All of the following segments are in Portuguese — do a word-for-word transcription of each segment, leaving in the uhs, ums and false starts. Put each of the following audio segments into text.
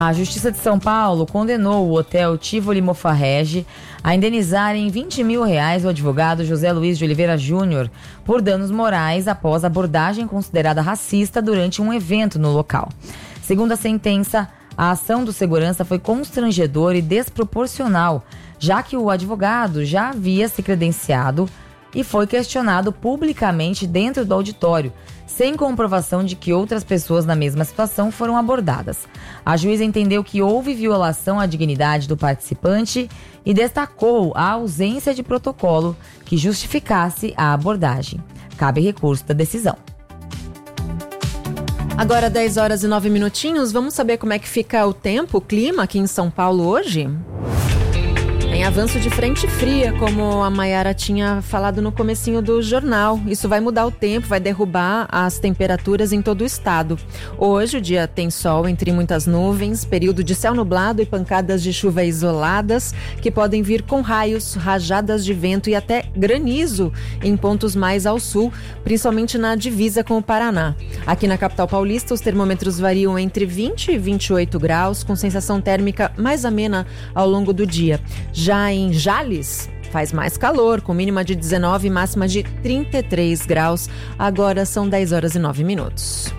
A Justiça de São Paulo condenou o hotel Tivoli Mofarrege a indenizar em vinte mil reais o advogado José Luiz de Oliveira Júnior por danos morais após abordagem considerada racista durante um evento no local. Segundo a sentença, a ação do segurança foi constrangedora e desproporcional, já que o advogado já havia se credenciado e foi questionado publicamente dentro do auditório, sem comprovação de que outras pessoas na mesma situação foram abordadas. A juíza entendeu que houve violação à dignidade do participante e destacou a ausência de protocolo que justificasse a abordagem. Cabe recurso da decisão. Agora dez horas e nove minutinhos, vamos saber como é que fica o tempo, o clima aqui em São Paulo hoje? Tem avanço de frente fria, como a Maiara tinha falado no comecinho do jornal. Isso vai mudar o tempo, vai derrubar as temperaturas em todo o estado. Hoje o dia tem sol entre muitas nuvens, período de céu nublado e pancadas de chuva isoladas, que podem vir com raios, rajadas de vento e até granizo em pontos mais ao sul, principalmente na divisa com o Paraná. Aqui na capital paulista, os termômetros variam entre vinte e vinte e oito graus, com sensação térmica mais amena ao longo do dia. Já em Jales, faz mais calor, com mínima de dezenove e máxima de trinta e três graus. Agora são dez horas e nove minutos.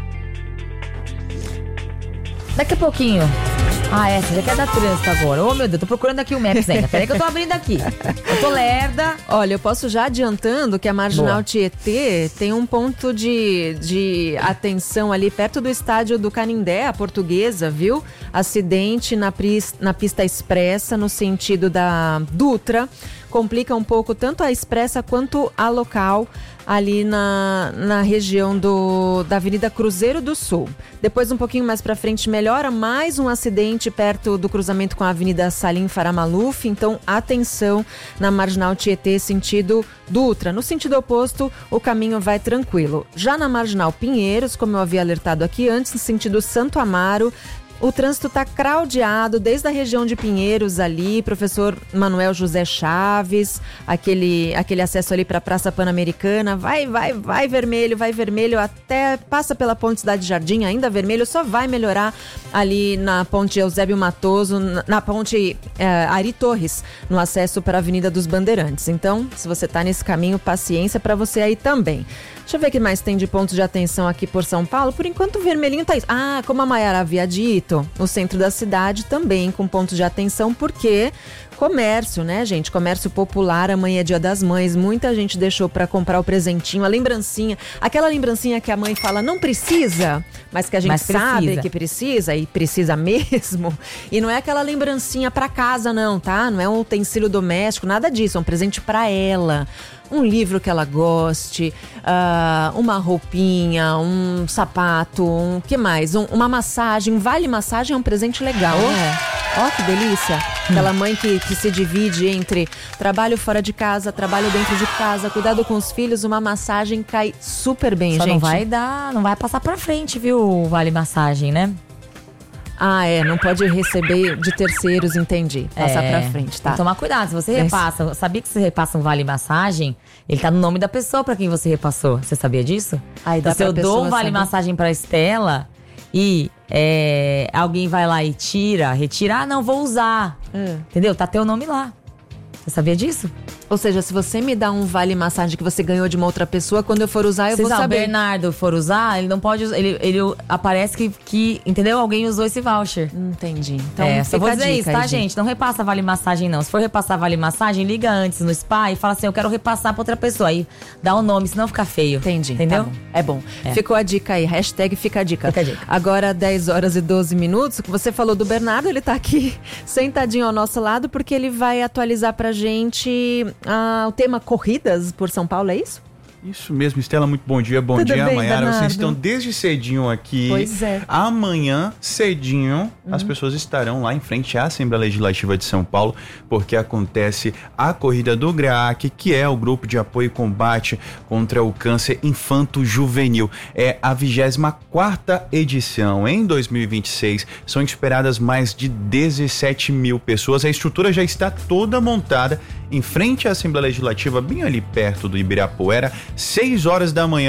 Daqui a pouquinho. Ah, é, você já quer dar trânsito agora. Ô, oh, meu Deus, tô procurando aqui o Maps ainda. Peraí que eu tô abrindo aqui. Eu tô lerda. Olha, eu posso já adiantando que a Marginal Boa. Tietê tem um ponto de, de atenção ali perto do estádio do Canindé, a Portuguesa, viu? Acidente na, pris, na pista expressa no sentido da Dutra. Complica um pouco tanto a expressa quanto a local ali na, na região do, da Avenida Cruzeiro do Sul. Depois, um pouquinho mais pra frente, melhora mais um acidente perto do cruzamento com a Avenida Salim Faramaluf. Então, atenção na Marginal Tietê, sentido Dutra. No sentido oposto, o caminho vai tranquilo. Já na Marginal Pinheiros, como eu havia alertado aqui antes, no sentido Santo Amaro, o trânsito está craudiado desde a região de Pinheiros ali, professor Manuel José Chaves, aquele, aquele acesso ali para a Praça Pan-Americana, vai, vai, vai vermelho, vai vermelho, até passa pela Ponte Cidade Jardim, ainda vermelho, só vai melhorar ali na Ponte Eusébio Matoso, na, na Ponte é, Ari Torres, no acesso para a Avenida dos Bandeirantes. Então, se você está nesse caminho, paciência para você aí também. Deixa eu ver o que mais tem de pontos de atenção aqui por São Paulo. Por enquanto o vermelhinho tá isso. Ah, como a Maiara havia dito, o centro da cidade também com pontos de atenção, porque comércio, né, gente? Comércio popular, amanhã é Dia das Mães. Muita gente deixou pra comprar o presentinho, a lembrancinha. Aquela lembrancinha que a mãe fala, não precisa, mas que a gente mas sabe precisa. que precisa e precisa mesmo. E não é aquela lembrancinha pra casa, não, tá? Não é um utensílio doméstico, nada disso. É um presente pra ela. Um livro que ela goste, uh, uma roupinha, um sapato, um que mais? Um, uma massagem, um vale massagem é um presente legal. É. Ó, que delícia. Aquela mãe que, que se divide entre trabalho fora de casa, trabalho dentro de casa, cuidado com os filhos, uma massagem cai super bem, Só gente. não vai dar, não vai passar pra frente, viu, o vale massagem, né? Ah, é, não pode receber de terceiros, entendi. Passar é, pra frente, tá? Tem que tomar cuidado, se você repassa, é. sabia que você repassa um vale massagem, ele tá no nome da pessoa pra quem você repassou. Você sabia disso? Aí dá então, se eu dou um vale saber. massagem pra Estela e é, alguém vai lá e tira, retira, ah, não, vou usar. Hum. Entendeu? Tá teu nome lá. Você sabia disso? Ou seja, se você me dá um vale massagem que você ganhou de uma outra pessoa, quando eu for usar, eu se vou saber. Se o Bernardo for usar, ele não pode usar, ele, ele aparece que, que, entendeu? Alguém usou esse voucher. Entendi. Então, é, só vou dizer dica, isso, tá, aí, gente? gente? Não repassa vale massagem, não. Se for repassar vale massagem, liga antes no spa e fala assim, eu quero repassar pra outra pessoa. Aí dá o um nome, senão fica feio. Entendi. Entendeu? Tá bom. É bom. É. Ficou a dica aí. Hashtag fica a dica. Fica a dica. Agora, dez horas e doze minutos. Você falou do Bernardo, ele tá aqui sentadinho ao nosso lado, porque ele vai atualizar pra gente ah, o tema corridas por São Paulo, é isso? Isso mesmo, Estela, muito bom dia, bom Tudo dia, bem, Maiara. Bernardo? Vocês estão desde cedinho aqui. Pois é. Amanhã, cedinho, uhum. as pessoas estarão lá em frente à Assembleia Legislativa de São Paulo, porque acontece a corrida do GREAC, que é o Grupo de Apoio e Combate contra o Câncer Infanto-Juvenil. É a vigésima quarta edição. Em dois mil e vinte e seis, são esperadas mais de dezessete mil pessoas. A estrutura já está toda montada em frente à Assembleia Legislativa, bem ali perto do Ibirapuera, seis horas da manhã,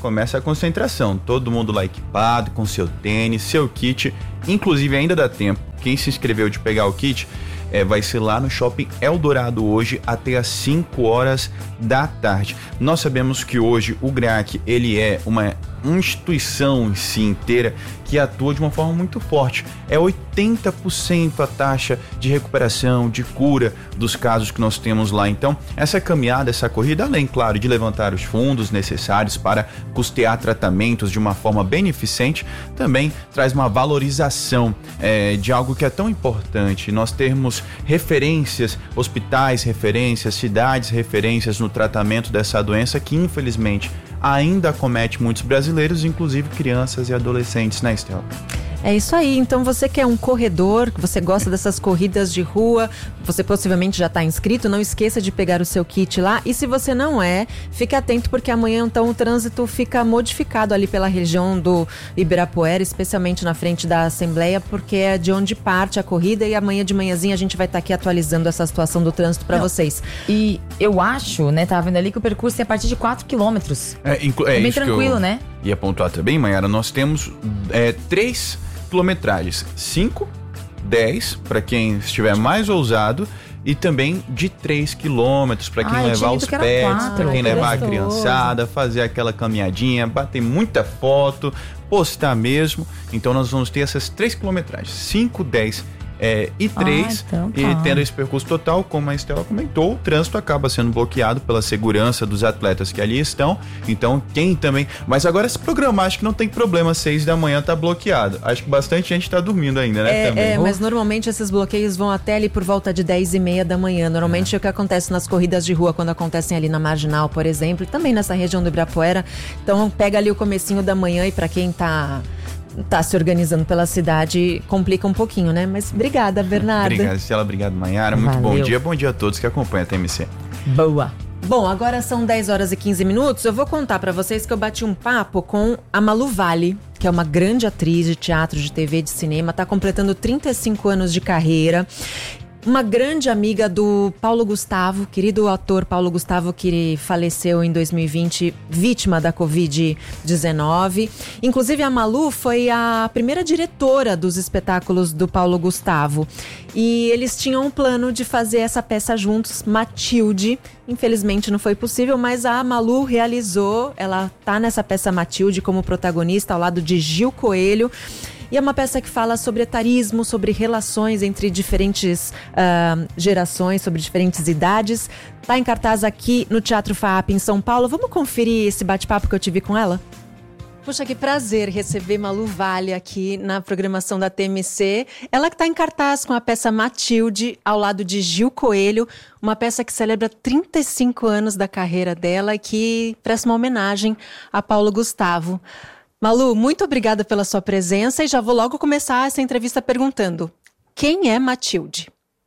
começa a concentração. Todo mundo lá equipado, com seu tênis, seu kit. Inclusive, ainda dá tempo. Quem se inscreveu de pegar o kit é, vai ser lá no Shopping Eldorado hoje até às cinco horas da tarde. Nós sabemos que hoje o GREAC, ele é uma instituição em si inteira que atua de uma forma muito forte. É oitenta por cento a taxa de recuperação, de cura dos casos que nós temos lá. Então, essa caminhada, essa corrida, além, claro, de levantar os fundos necessários para custear tratamentos de uma forma beneficente, também traz uma valorização é, de algo que é tão importante. Nós termos referências, hospitais, referências, cidades, referências no tratamento dessa doença que, infelizmente, ainda acomete muitos brasileiros, inclusive crianças e adolescentes, né, Estela? É isso aí, então você que é um corredor, que você gosta dessas corridas de rua, você possivelmente já está inscrito, não esqueça de pegar o seu kit lá, e se você não é, fique atento porque amanhã então o trânsito fica modificado ali pela região do Ibirapuera, especialmente na frente da Assembleia, porque é de onde parte a corrida, e amanhã de manhãzinha a gente vai estar tá aqui atualizando essa situação do trânsito para vocês. E eu acho, né, tava vendo ali que o percurso é a partir de quatro quilômetros. É, inclu- é, é bem isso tranquilo, que eu né? Ia pontuar também, Mayara, nós temos é, três quilometragens, cinco, dez, para quem estiver mais ousado, e também de três quilômetros, para quem ah, levar os pets, para quem levar gostoso. a criançada, fazer aquela caminhadinha, bater muita foto, postar mesmo. Então nós vamos ter essas três quilometragens, cinco, dez é, e três, ah, então tá. E tendo esse percurso total, como a Estela comentou, o trânsito acaba sendo bloqueado pela segurança dos atletas que ali estão. Então, quem também... Mas agora se programar, acho que não tem problema, seis da manhã tá bloqueado. Acho que bastante gente tá dormindo ainda, né? É, também. é, mas normalmente esses bloqueios vão até ali por volta de dez e meia da manhã. Normalmente é. é o que acontece nas corridas de rua, quando acontecem ali na Marginal, por exemplo, e também nessa região do Ibirapuera. Então, pega ali o comecinho da manhã, e para quem tá... tá se organizando pela cidade, complica um pouquinho, né? Mas obrigada, Bernardo. Obrigado, Estela. Obrigado, Mayara. Muito Valeu. bom dia. Bom dia a todos que acompanham a T M C. Boa. Bom, agora são dez horas e quinze minutos. Eu vou contar pra vocês que eu bati um papo com a Malu Vale, que é uma grande atriz de teatro, de T V, de cinema. Tá completando trinta e cinco anos de carreira. Uma grande amiga do Paulo Gustavo, querido ator Paulo Gustavo, que faleceu em dois mil e vinte, vítima da covid dezenove. Inclusive, a Malu foi a primeira diretora dos espetáculos do Paulo Gustavo. E eles tinham um plano de fazer essa peça juntos, Matilde. Infelizmente não foi possível, mas a Malu realizou. Ela tá nessa peça Matilde como protagonista, ao lado de Gil Coelho. E é uma peça que fala sobre etarismo, sobre relações entre diferentes uh, gerações, sobre diferentes idades. Está em cartaz aqui no Teatro FAAP em São Paulo. Vamos conferir esse bate-papo que eu tive com ela? Puxa, que prazer receber Malu Vale aqui na programação da T M C. Ela que está em cartaz com a peça Matilde, ao lado de Gil Coelho. Uma peça que celebra trinta e cinco anos da carreira dela e que presta uma homenagem a Paulo Gustavo. Malu, muito obrigada pela sua presença e já vou logo começar essa entrevista perguntando: quem é Matilde?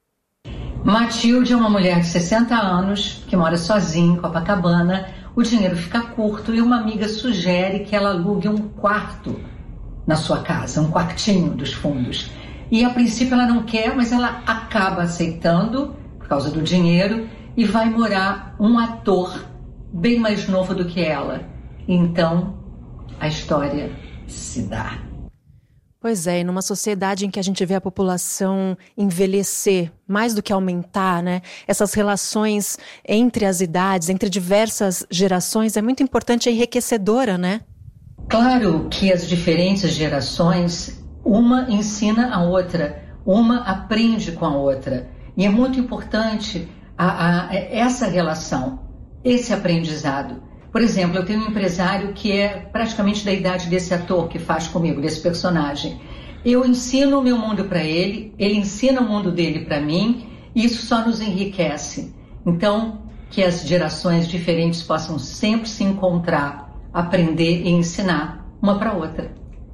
Matilde é uma mulher de sessenta anos que mora sozinha em Copacabana. O dinheiro fica curto e uma amiga sugere que ela alugue um quarto na sua casa, um quartinho dos fundos. E a princípio ela não quer, mas ela acaba aceitando por causa do dinheiro e vai morar um ator bem mais novo do que ela. Então a história se dá. Pois é, e numa sociedade em que a gente vê a população envelhecer, mais do que aumentar, né? Essas relações entre as idades, entre diversas gerações, é muito importante e enriquecedora, né? Claro que as diferentes gerações, uma ensina a outra, uma aprende com a outra. E é muito importante a, a, essa relação, esse aprendizado. Por exemplo, eu tenho um empresário que é praticamente da idade desse ator que faz comigo, desse personagem. Eu ensino o meu mundo para ele, ele ensina o mundo dele para mim, e isso só nos enriquece. Então, que as gerações diferentes possam sempre se encontrar, aprender e ensinar uma para outra.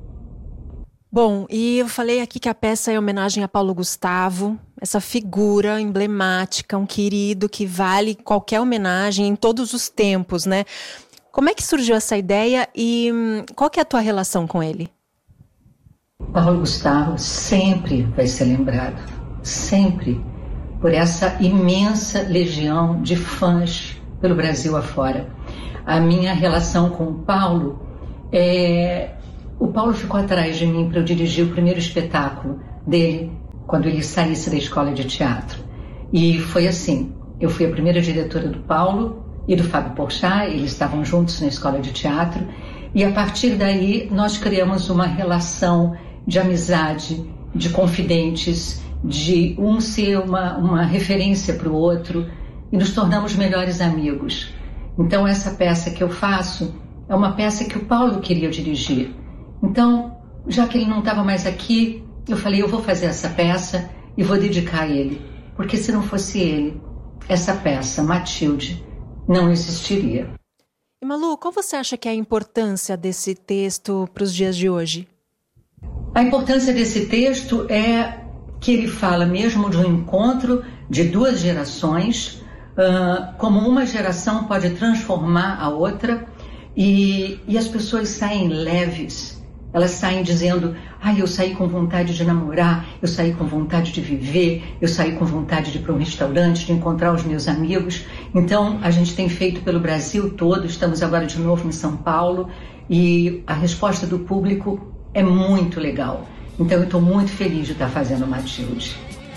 Bom, e eu falei aqui que a peça é homenagem a Paulo Gustavo, essa figura emblemática, um querido que vale qualquer homenagem em todos os tempos, né? Como é que surgiu essa ideia e hum, qual que é a tua relação com ele? Paulo Gustavo sempre vai ser lembrado, sempre, por essa imensa legião de fãs pelo Brasil afora. a minha relação com o Paulo, é, o Paulo ficou atrás de mim para eu dirigir o primeiro espetáculo dele, quando ele saísse da escola de teatro. E foi assim, eu fui a primeira diretora do Paulo e do Fábio Porchat, eles estavam juntos na escola de teatro, e a partir daí nós criamos uma relação de amizade, de confidentes, de um ser uma, uma referência para o outro, e nos tornamos melhores amigos. Então essa peça que eu faço é uma peça que o Paulo queria dirigir. Então, já que ele não estava mais aqui, eu falei, eu vou fazer essa peça e vou dedicar a ele, porque se não fosse ele, essa peça, Matilde, não existiria. E Malu, qual você acha que é a importância desse texto para os dias de hoje? A importância desse texto é que ele fala mesmo de um encontro de duas gerações, uh, como uma geração pode transformar a outra, e, e as pessoas saem leves. Elas saem dizendo, ai, eu saí com vontade de namorar, eu saí com vontade de viver, eu saí com vontade de ir para um restaurante, de encontrar os meus amigos. Então, a gente tem feito pelo Brasil todo, estamos agora de novo em São Paulo, e a resposta do público é muito legal. Então, eu estou muito feliz de estar fazendo Matilde.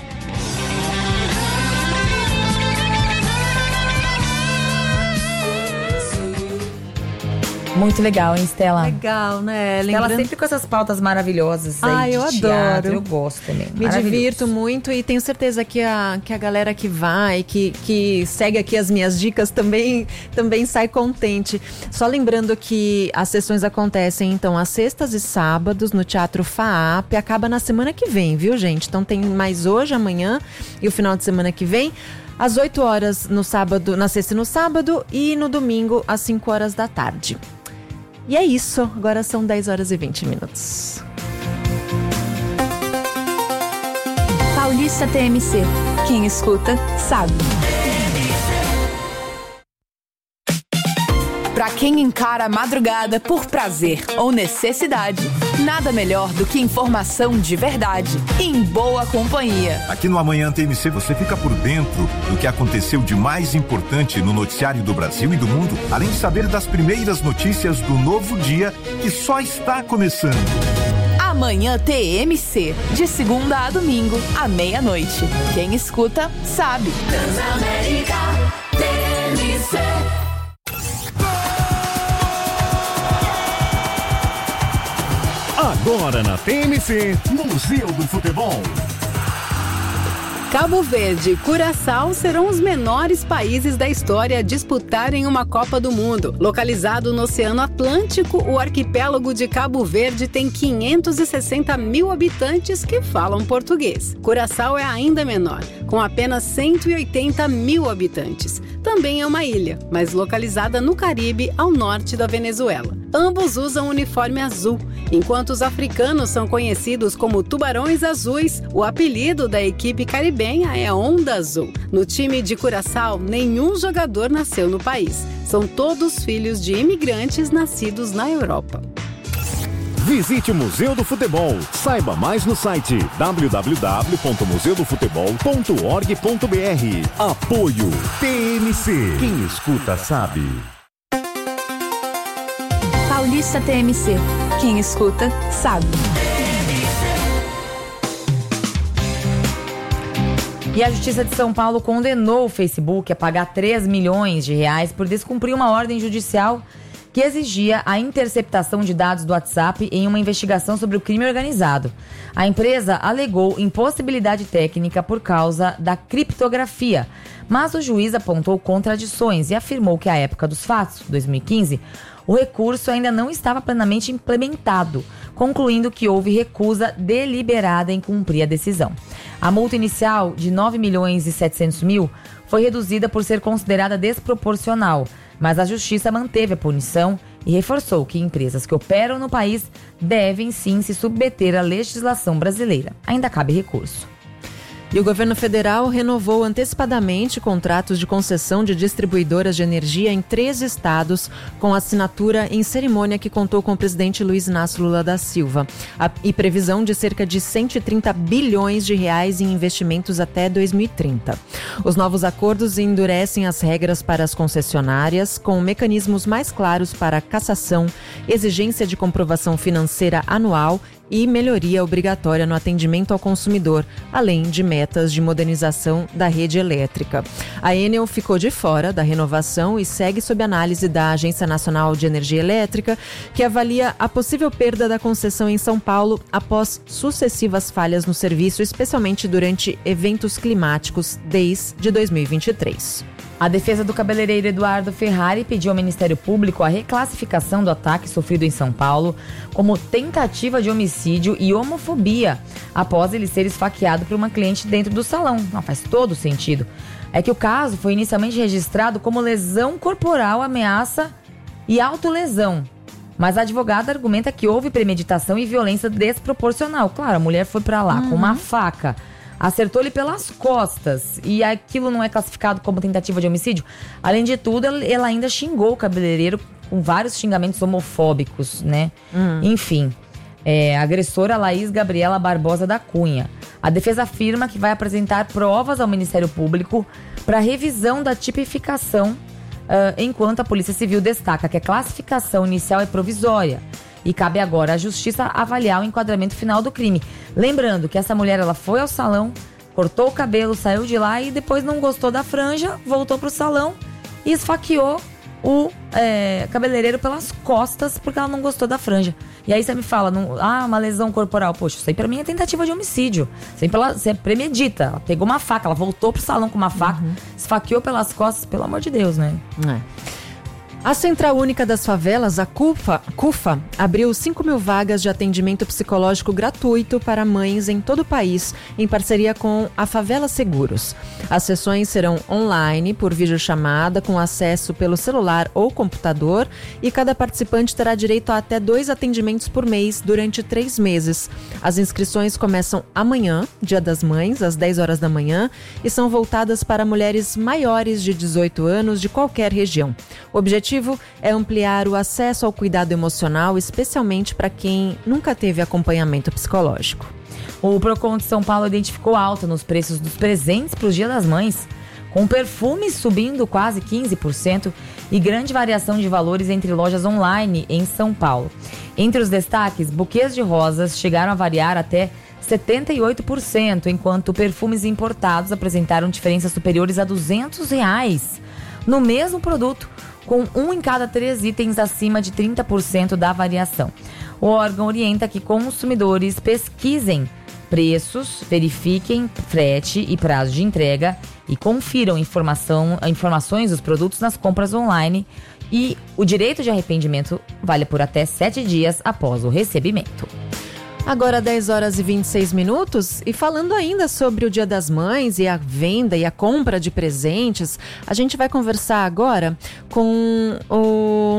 Muito legal, hein, Estela? Legal, né? Estela Lembrando... sempre com essas pautas maravilhosas aí Ah, de eu teatro. adoro. Eu gosto também. Me divirto muito e tenho certeza que a, que a galera que vai, que, que segue aqui as minhas dicas também, também sai contente. Só lembrando que as sessões acontecem, então, às sextas e sábados no Teatro F A A P. Acaba na semana que vem, viu, gente? Então tem mais hoje, amanhã e o final de semana que vem. Às oito horas no sábado, na sexta e no sábado, e no domingo às cinco horas da tarde. E é isso, agora são dez horas e vinte minutos. Paulista T M C. Quem escuta, sabe. Pra quem encara a madrugada por prazer ou necessidade, nada melhor do que informação de verdade, em boa companhia. Aqui no Amanhã T M C você fica por dentro do que aconteceu de mais importante no noticiário do Brasil e do mundo, além de saber das primeiras notícias do novo dia que só está começando. Amanhã T M C, de segunda a domingo, à meia-noite. Quem escuta, sabe. Transamérica T M C. Agora na T M C, Museu do Futebol. Cabo Verde e Curaçao serão os menores países da história a disputarem uma Copa do Mundo. Localizado no Oceano Atlântico, o arquipélago de Cabo Verde tem quinhentos e sessenta mil habitantes que falam português. Curaçao é ainda menor, com apenas cento e oitenta mil habitantes. Também é uma ilha, mas localizada no Caribe, ao norte da Venezuela. Ambos usam uniforme azul. Enquanto os africanos são conhecidos como tubarões azuis, o apelido da equipe caribenha é Onda Azul. No time de Curaçao, nenhum jogador nasceu no país. São todos filhos de imigrantes nascidos na Europa. Visite o Museu do Futebol. Saiba mais no site w w w ponto museu do futebol ponto org ponto b r. Apoio T M C. Quem escuta sabe. Paulista T M C. Quem escuta, sabe. E a Justiça de São Paulo condenou o Facebook a pagar três milhões de reais por descumprir uma ordem judicial que exigia a interceptação de dados do WhatsApp em uma investigação sobre o crime organizado. A empresa alegou impossibilidade técnica por causa da criptografia, mas o juiz apontou contradições e afirmou que à época dos fatos, dois mil e quinze, o recurso ainda não estava plenamente implementado, concluindo que houve recusa deliberada em cumprir a decisão. A multa inicial de nove milhões e setecentos mil foi reduzida por ser considerada desproporcional, mas a Justiça manteve a punição e reforçou que empresas que operam no país devem sim se submeter à legislação brasileira. Ainda cabe recurso. E o governo federal renovou antecipadamente contratos de concessão de distribuidoras de energia em três estados, com assinatura em cerimônia que contou com o presidente Luiz Inácio Lula da Silva. A, e previsão de cerca de cento e trinta bilhões de reais em investimentos até dois mil e trinta. Os novos acordos endurecem as regras para as concessionárias, com mecanismos mais claros para cassação, exigência de comprovação financeira anual e melhoria obrigatória no atendimento ao consumidor, além de metas de modernização da rede elétrica. A Enel ficou de fora da renovação e segue sob análise da Agência Nacional de Energia Elétrica, que avalia a possível perda da concessão em São Paulo após sucessivas falhas no serviço, especialmente durante eventos climáticos desde dois mil e vinte e três. A defesa do cabeleireiro Eduardo Ferrari pediu ao Ministério Público a reclassificação do ataque sofrido em São Paulo como tentativa de homicídio e homofobia, após ele ser esfaqueado por uma cliente dentro do salão. Não faz todo sentido. É que o caso foi inicialmente registrado como lesão corporal, ameaça e autolesão. Mas a advogada argumenta que houve premeditação e violência desproporcional. Claro, a mulher foi pra lá uhum. com uma faca. Acertou-lhe pelas costas e aquilo não é classificado como tentativa de homicídio. Além de tudo, ela ainda xingou o cabeleireiro com vários xingamentos homofóbicos, né? Hum. Enfim, é, a agressora Laís Gabriela Barbosa da Cunha. A defesa afirma que vai apresentar provas ao Ministério Público para revisão da tipificação, uh, enquanto a Polícia Civil destaca que a classificação inicial é provisória. E cabe agora à Justiça avaliar o enquadramento final do crime. Lembrando que essa mulher ela foi ao salão, cortou o cabelo, saiu de lá e depois não gostou da franja, voltou pro salão e esfaqueou o é, cabeleireiro pelas costas porque ela não gostou da franja. E aí você me fala, não, ah, uma lesão corporal. Poxa, isso aí pra mim é tentativa de homicídio. Sempre ela, você premedita. Ela pegou uma faca, ela voltou pro salão com uma faca, uhum. esfaqueou pelas costas, pelo amor de Deus, né? É. A Central Única das Favelas, a CUFA, CUFA, abriu cinco mil vagas de atendimento psicológico gratuito para mães em todo o país, em parceria com a Favela Seguros. As sessões serão online, por videochamada, com acesso pelo celular ou computador, e cada participante terá direito a até dois atendimentos por mês durante três meses. As inscrições começam amanhã, Dia das Mães, às dez horas da manhã, e são voltadas para mulheres maiores de dezoito anos de qualquer região. O objetivo é ampliar o acesso ao cuidado emocional, especialmente para quem nunca teve acompanhamento psicológico. O Procon de São Paulo identificou alta nos preços dos presentes para o Dia das Mães, com perfumes subindo quase quinze por cento e grande variação de valores entre lojas online em São Paulo. Entre os destaques, buquês de rosas chegaram a variar até setenta e oito por cento, enquanto perfumes importados apresentaram diferenças superiores a duzentos reais no mesmo produto, com um em cada três itens acima de trinta por cento da variação. O órgão orienta que consumidores pesquisem preços, verifiquem frete e prazo de entrega e confiram informação, informações dos produtos nas compras online. E o direito de arrependimento vale por até sete dias após o recebimento. Agora dez horas e vinte e seis minutos, e falando ainda sobre o Dia das Mães e a venda e a compra de presentes, a gente vai conversar agora com o...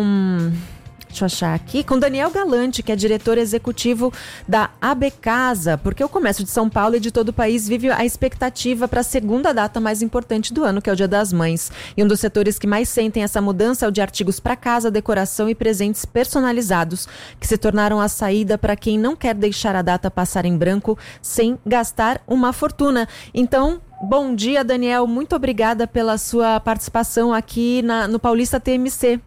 Deixa eu achar aqui, com Daniel Galante, que é diretor executivo da A B Casa, porque o comércio de São Paulo e de todo o país vive a expectativa para a segunda data mais importante do ano, que é o Dia das Mães. E um dos setores que mais sentem essa mudança é o de artigos para casa, decoração e presentes personalizados, que se tornaram a saída para quem não quer deixar a data passar em branco sem gastar uma fortuna. Então, bom dia, Daniel. Muito obrigada pela sua participação aqui na, no Paulista T M C.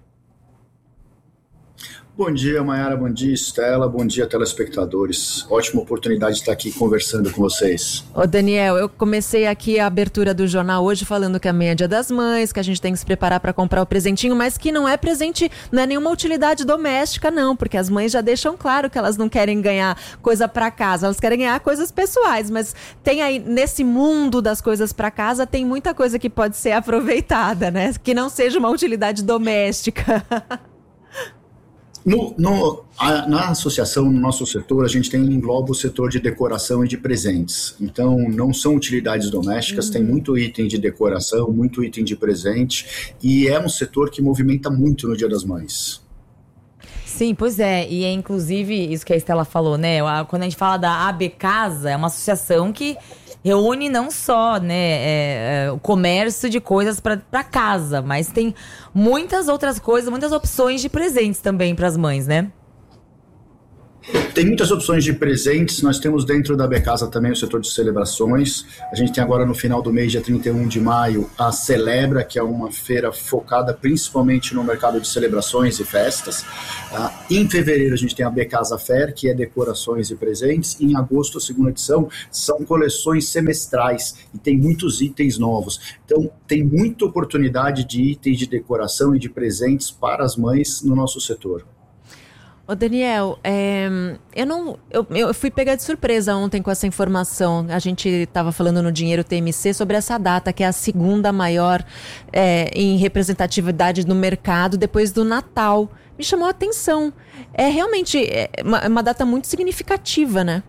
Bom dia, Mayara, bom dia, Estela, bom dia, telespectadores. Ótima oportunidade de estar aqui conversando com vocês. Ô Daniel, eu comecei aqui a abertura do jornal hoje falando que amanhã é Dia das Mães, que a gente tem que se preparar para comprar o presentinho, mas que não é presente, não é nenhuma utilidade doméstica não, porque as mães já deixam claro que elas não querem ganhar coisa para casa, elas querem ganhar coisas pessoais, mas tem aí, nesse mundo das coisas para casa, tem muita coisa que pode ser aproveitada, né? Que não seja uma utilidade doméstica. No, no, a, na associação, no nosso setor, a gente tem engloba o setor de decoração e de presentes. Então, não são utilidades domésticas, uhum. Tem muito item de decoração, muito item de presente, e é um setor que movimenta muito no Dia das Mães. Sim, pois é, e é inclusive isso que a Estela falou, né? Quando a gente fala da A B Casa, é uma associação que reúne não só, né, é, é, o comércio de coisas para casa, mas tem muitas outras coisas, muitas opções de presentes também para as mães, né? Tem muitas opções de presentes. Nós temos dentro da Becasa também o setor de celebrações. A gente tem agora no final do mês, dia trinta e um de maio, a Celebra, que é uma feira focada principalmente no mercado de celebrações e festas. Uh, em fevereiro a gente tem a Becasa Fair, que é decorações e presentes. Em agosto, a segunda edição, são coleções semestrais e tem muitos itens novos. Então tem muita oportunidade de itens de decoração e de presentes para as mães no nosso setor. Ô Daniel, é, eu, não, eu, eu fui pega de surpresa ontem com essa informação. A gente estava falando no Dinheiro T M C sobre essa data, que é a segunda maior é, em representatividade no mercado depois do Natal. Me chamou a atenção. É realmente é uma, uma data muito significativa, né?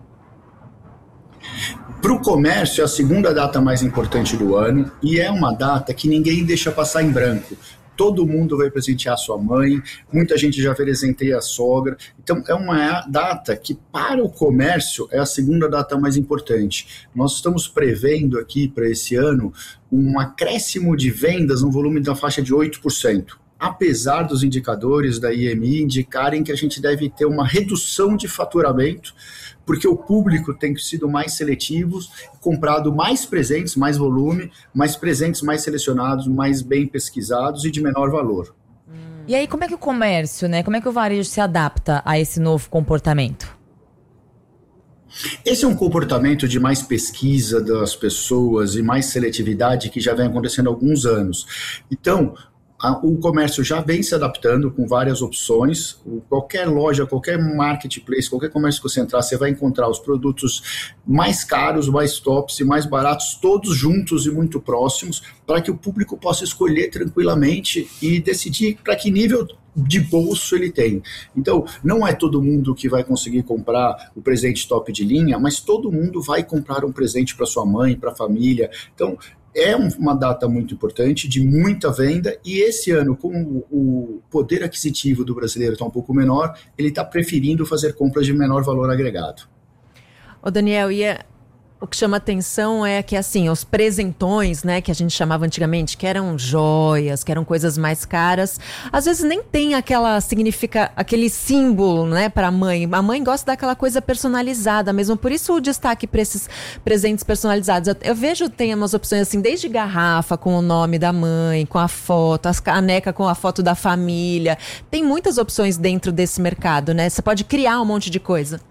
Para o comércio, é a segunda data mais importante do ano e é uma data que ninguém deixa passar em branco. Todo mundo vai presentear a sua mãe, muita gente já presenteia a sogra. Então, é uma data que, para o comércio, é a segunda data mais importante. Nós estamos prevendo aqui, para esse ano, um acréscimo de vendas no volume da faixa de oito por cento. Apesar dos indicadores da I M I indicarem que a gente deve ter uma redução de faturamento, porque o público tem sido mais seletivo, comprado mais presentes, mais volume, mais presentes mais selecionados, mais bem pesquisados e de menor valor. E aí, como é que o comércio, né? Como é que o varejo se adapta a esse novo comportamento? Esse é um comportamento de mais pesquisa das pessoas e mais seletividade que já vem acontecendo há alguns anos. Então, o comércio já vem se adaptando com várias opções. Qualquer loja, qualquer marketplace, qualquer comércio que você entrar, você vai encontrar os produtos mais caros, mais tops e mais baratos, todos juntos e muito próximos, para que o público possa escolher tranquilamente e decidir para que nível de bolso ele tem. Então, não é todo mundo que vai conseguir comprar o presente top de linha, mas todo mundo vai comprar um presente para sua mãe, para a família. Então, é uma data muito importante, de muita venda, e esse ano, como o poder aquisitivo do brasileiro está um pouco menor, ele está preferindo fazer compras de menor valor agregado. Ô Daniel, e é, o que chama atenção é que, assim, os presentões, né, que a gente chamava antigamente, que eram joias, que eram coisas mais caras, às vezes nem tem aquela, significa, aquele símbolo, né, para a mãe. A mãe gosta daquela coisa personalizada mesmo, por isso o destaque para esses presentes personalizados. Eu, eu vejo, tem umas opções assim, desde garrafa com o nome da mãe, com a foto, as caneca com a foto da família. Tem muitas opções dentro desse mercado, né? Você pode criar um monte de coisa.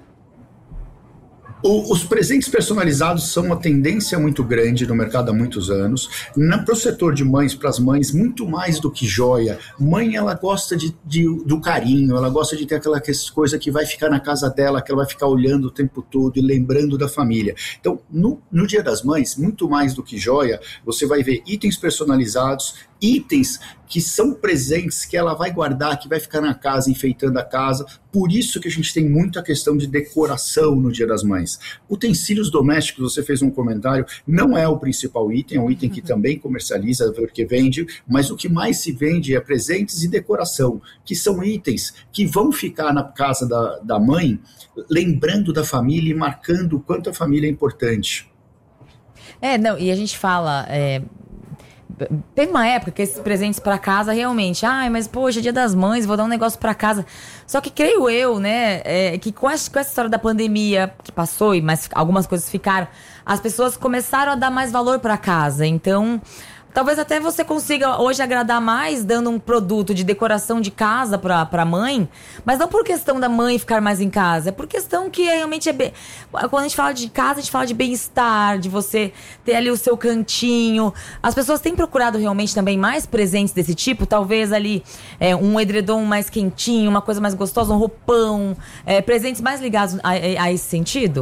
O, os presentes personalizados são uma tendência muito grande no mercado há muitos anos. Para o setor de mães, para as mães, muito mais do que joia. Mãe, ela gosta de, de, do carinho, ela gosta de ter aquela coisa que vai ficar na casa dela, que ela vai ficar olhando o tempo todo e lembrando da família. Então, no, no Dia das Mães, muito mais do que joia, você vai ver itens personalizados, itens que são presentes que ela vai guardar, que vai ficar na casa, enfeitando a casa. Por isso que a gente tem muita questão de decoração no Dia das Mães. Utensílios domésticos, você fez um comentário, não é o principal item, é um item que também comercializa, porque vende, mas o que mais se vende é presentes e decoração, que são itens que vão ficar na casa da, da mãe, lembrando da família e marcando o quanto a família é importante. É, não, e a gente fala... É... Tem uma época que esses presentes pra casa realmente, ai, mas poxa, Dia das Mães, vou dar um negócio pra casa. Só que creio eu, né, é, que com essa, com essa história da pandemia que passou, e mas algumas coisas ficaram, as pessoas começaram a dar mais valor pra casa. Então, talvez até você consiga hoje agradar mais dando um produto de decoração de casa pra, pra mãe, mas não por questão da mãe ficar mais em casa, é por questão que realmente é... Be... Quando a gente fala de casa, a gente fala de bem-estar, de você ter ali o seu cantinho. As pessoas têm procurado realmente também mais presentes desse tipo, talvez ali é, um edredom mais quentinho, uma coisa mais gostosa, um roupão, é, presentes mais ligados a, a esse sentido?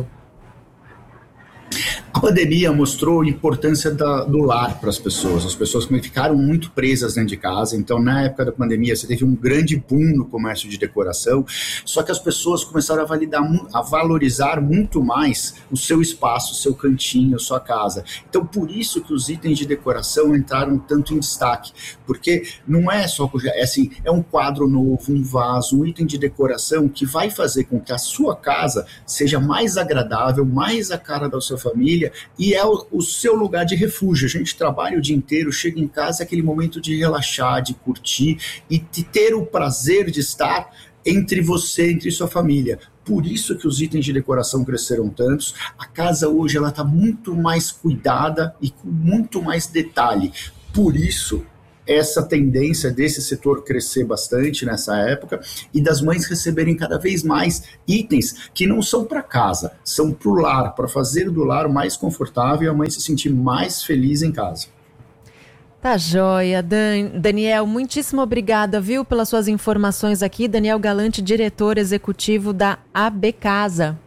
A pandemia mostrou a importância da, do lar para as pessoas. As pessoas ficaram muito presas dentro de casa. Então, na época da pandemia, você teve um grande boom no comércio de decoração. Só que as pessoas começaram a, validar, a valorizar muito mais o seu espaço, o seu cantinho, a sua casa. Então, por isso que os itens de decoração entraram tanto em destaque. Porque não é só... É, assim, é um quadro novo, um vaso, um item de decoração que vai fazer com que a sua casa seja mais agradável, mais a cara da sua família, família e é o, o seu lugar de refúgio. A gente trabalha o dia inteiro, chega em casa, é aquele momento de relaxar, de curtir e de ter o prazer de estar entre você, entre sua família. Por isso que os itens de decoração cresceram tantos. A casa hoje ela está muito mais cuidada e com muito mais detalhe. Por isso, essa tendência desse setor crescer bastante nessa época e das mães receberem cada vez mais itens que não são para casa, são para o lar, para fazer do lar mais confortável e a mãe se sentir mais feliz em casa. Tá joia, Dan, Daniel, muitíssimo obrigada, viu, pelas suas informações aqui. Daniel Galante, diretor executivo da A B Casa.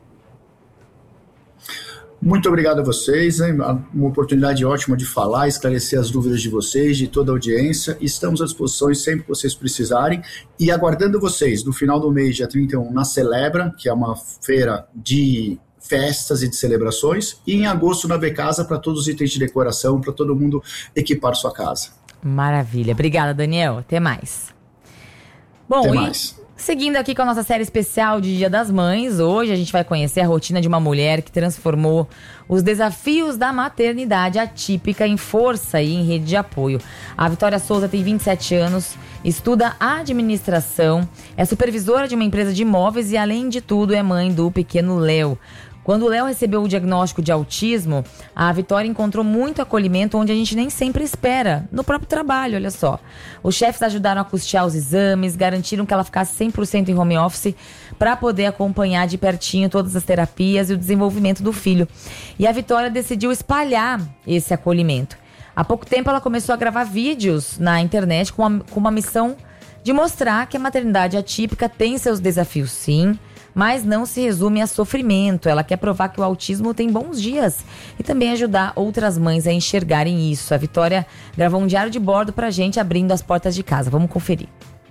Muito obrigado a vocês, hein? Uma oportunidade ótima de falar, esclarecer as dúvidas de vocês, de toda a audiência. Estamos à disposição sempre que vocês precisarem e aguardando vocês no final do mês, dia trinta e um, na Celebra, que é uma feira de festas e de celebrações, e em agosto na B Casa para todos os itens de decoração, para todo mundo equipar sua casa. Maravilha. Obrigada, Daniel. Até mais. Bom, Até e mais. Seguindo aqui com a nossa série especial de Dia das Mães, hoje a gente vai conhecer a rotina de uma mulher que transformou os desafios da maternidade atípica em força e em rede de apoio. A Vitória Souza tem vinte e sete anos, estuda administração, é supervisora de uma empresa de imóveis e, além de tudo, é mãe do pequeno Léo. Quando o Léo recebeu o diagnóstico de autismo, a Vitória encontrou muito acolhimento onde a gente nem sempre espera, no próprio trabalho, olha só. Os chefes ajudaram a custear os exames, garantiram que ela ficasse cem por cento em home office para poder acompanhar de pertinho todas as terapias e o desenvolvimento do filho. E a Vitória decidiu espalhar esse acolhimento. Há pouco tempo ela começou a gravar vídeos na internet com uma, com uma missão de mostrar que a maternidade atípica tem seus desafios, sim, mas não se resume a sofrimento. Ela quer provar que o autismo tem bons dias e também ajudar outras mães a enxergarem isso. A Vitória gravou um diário de bordo pra gente abrindo as portas de casa. Vamos conferir.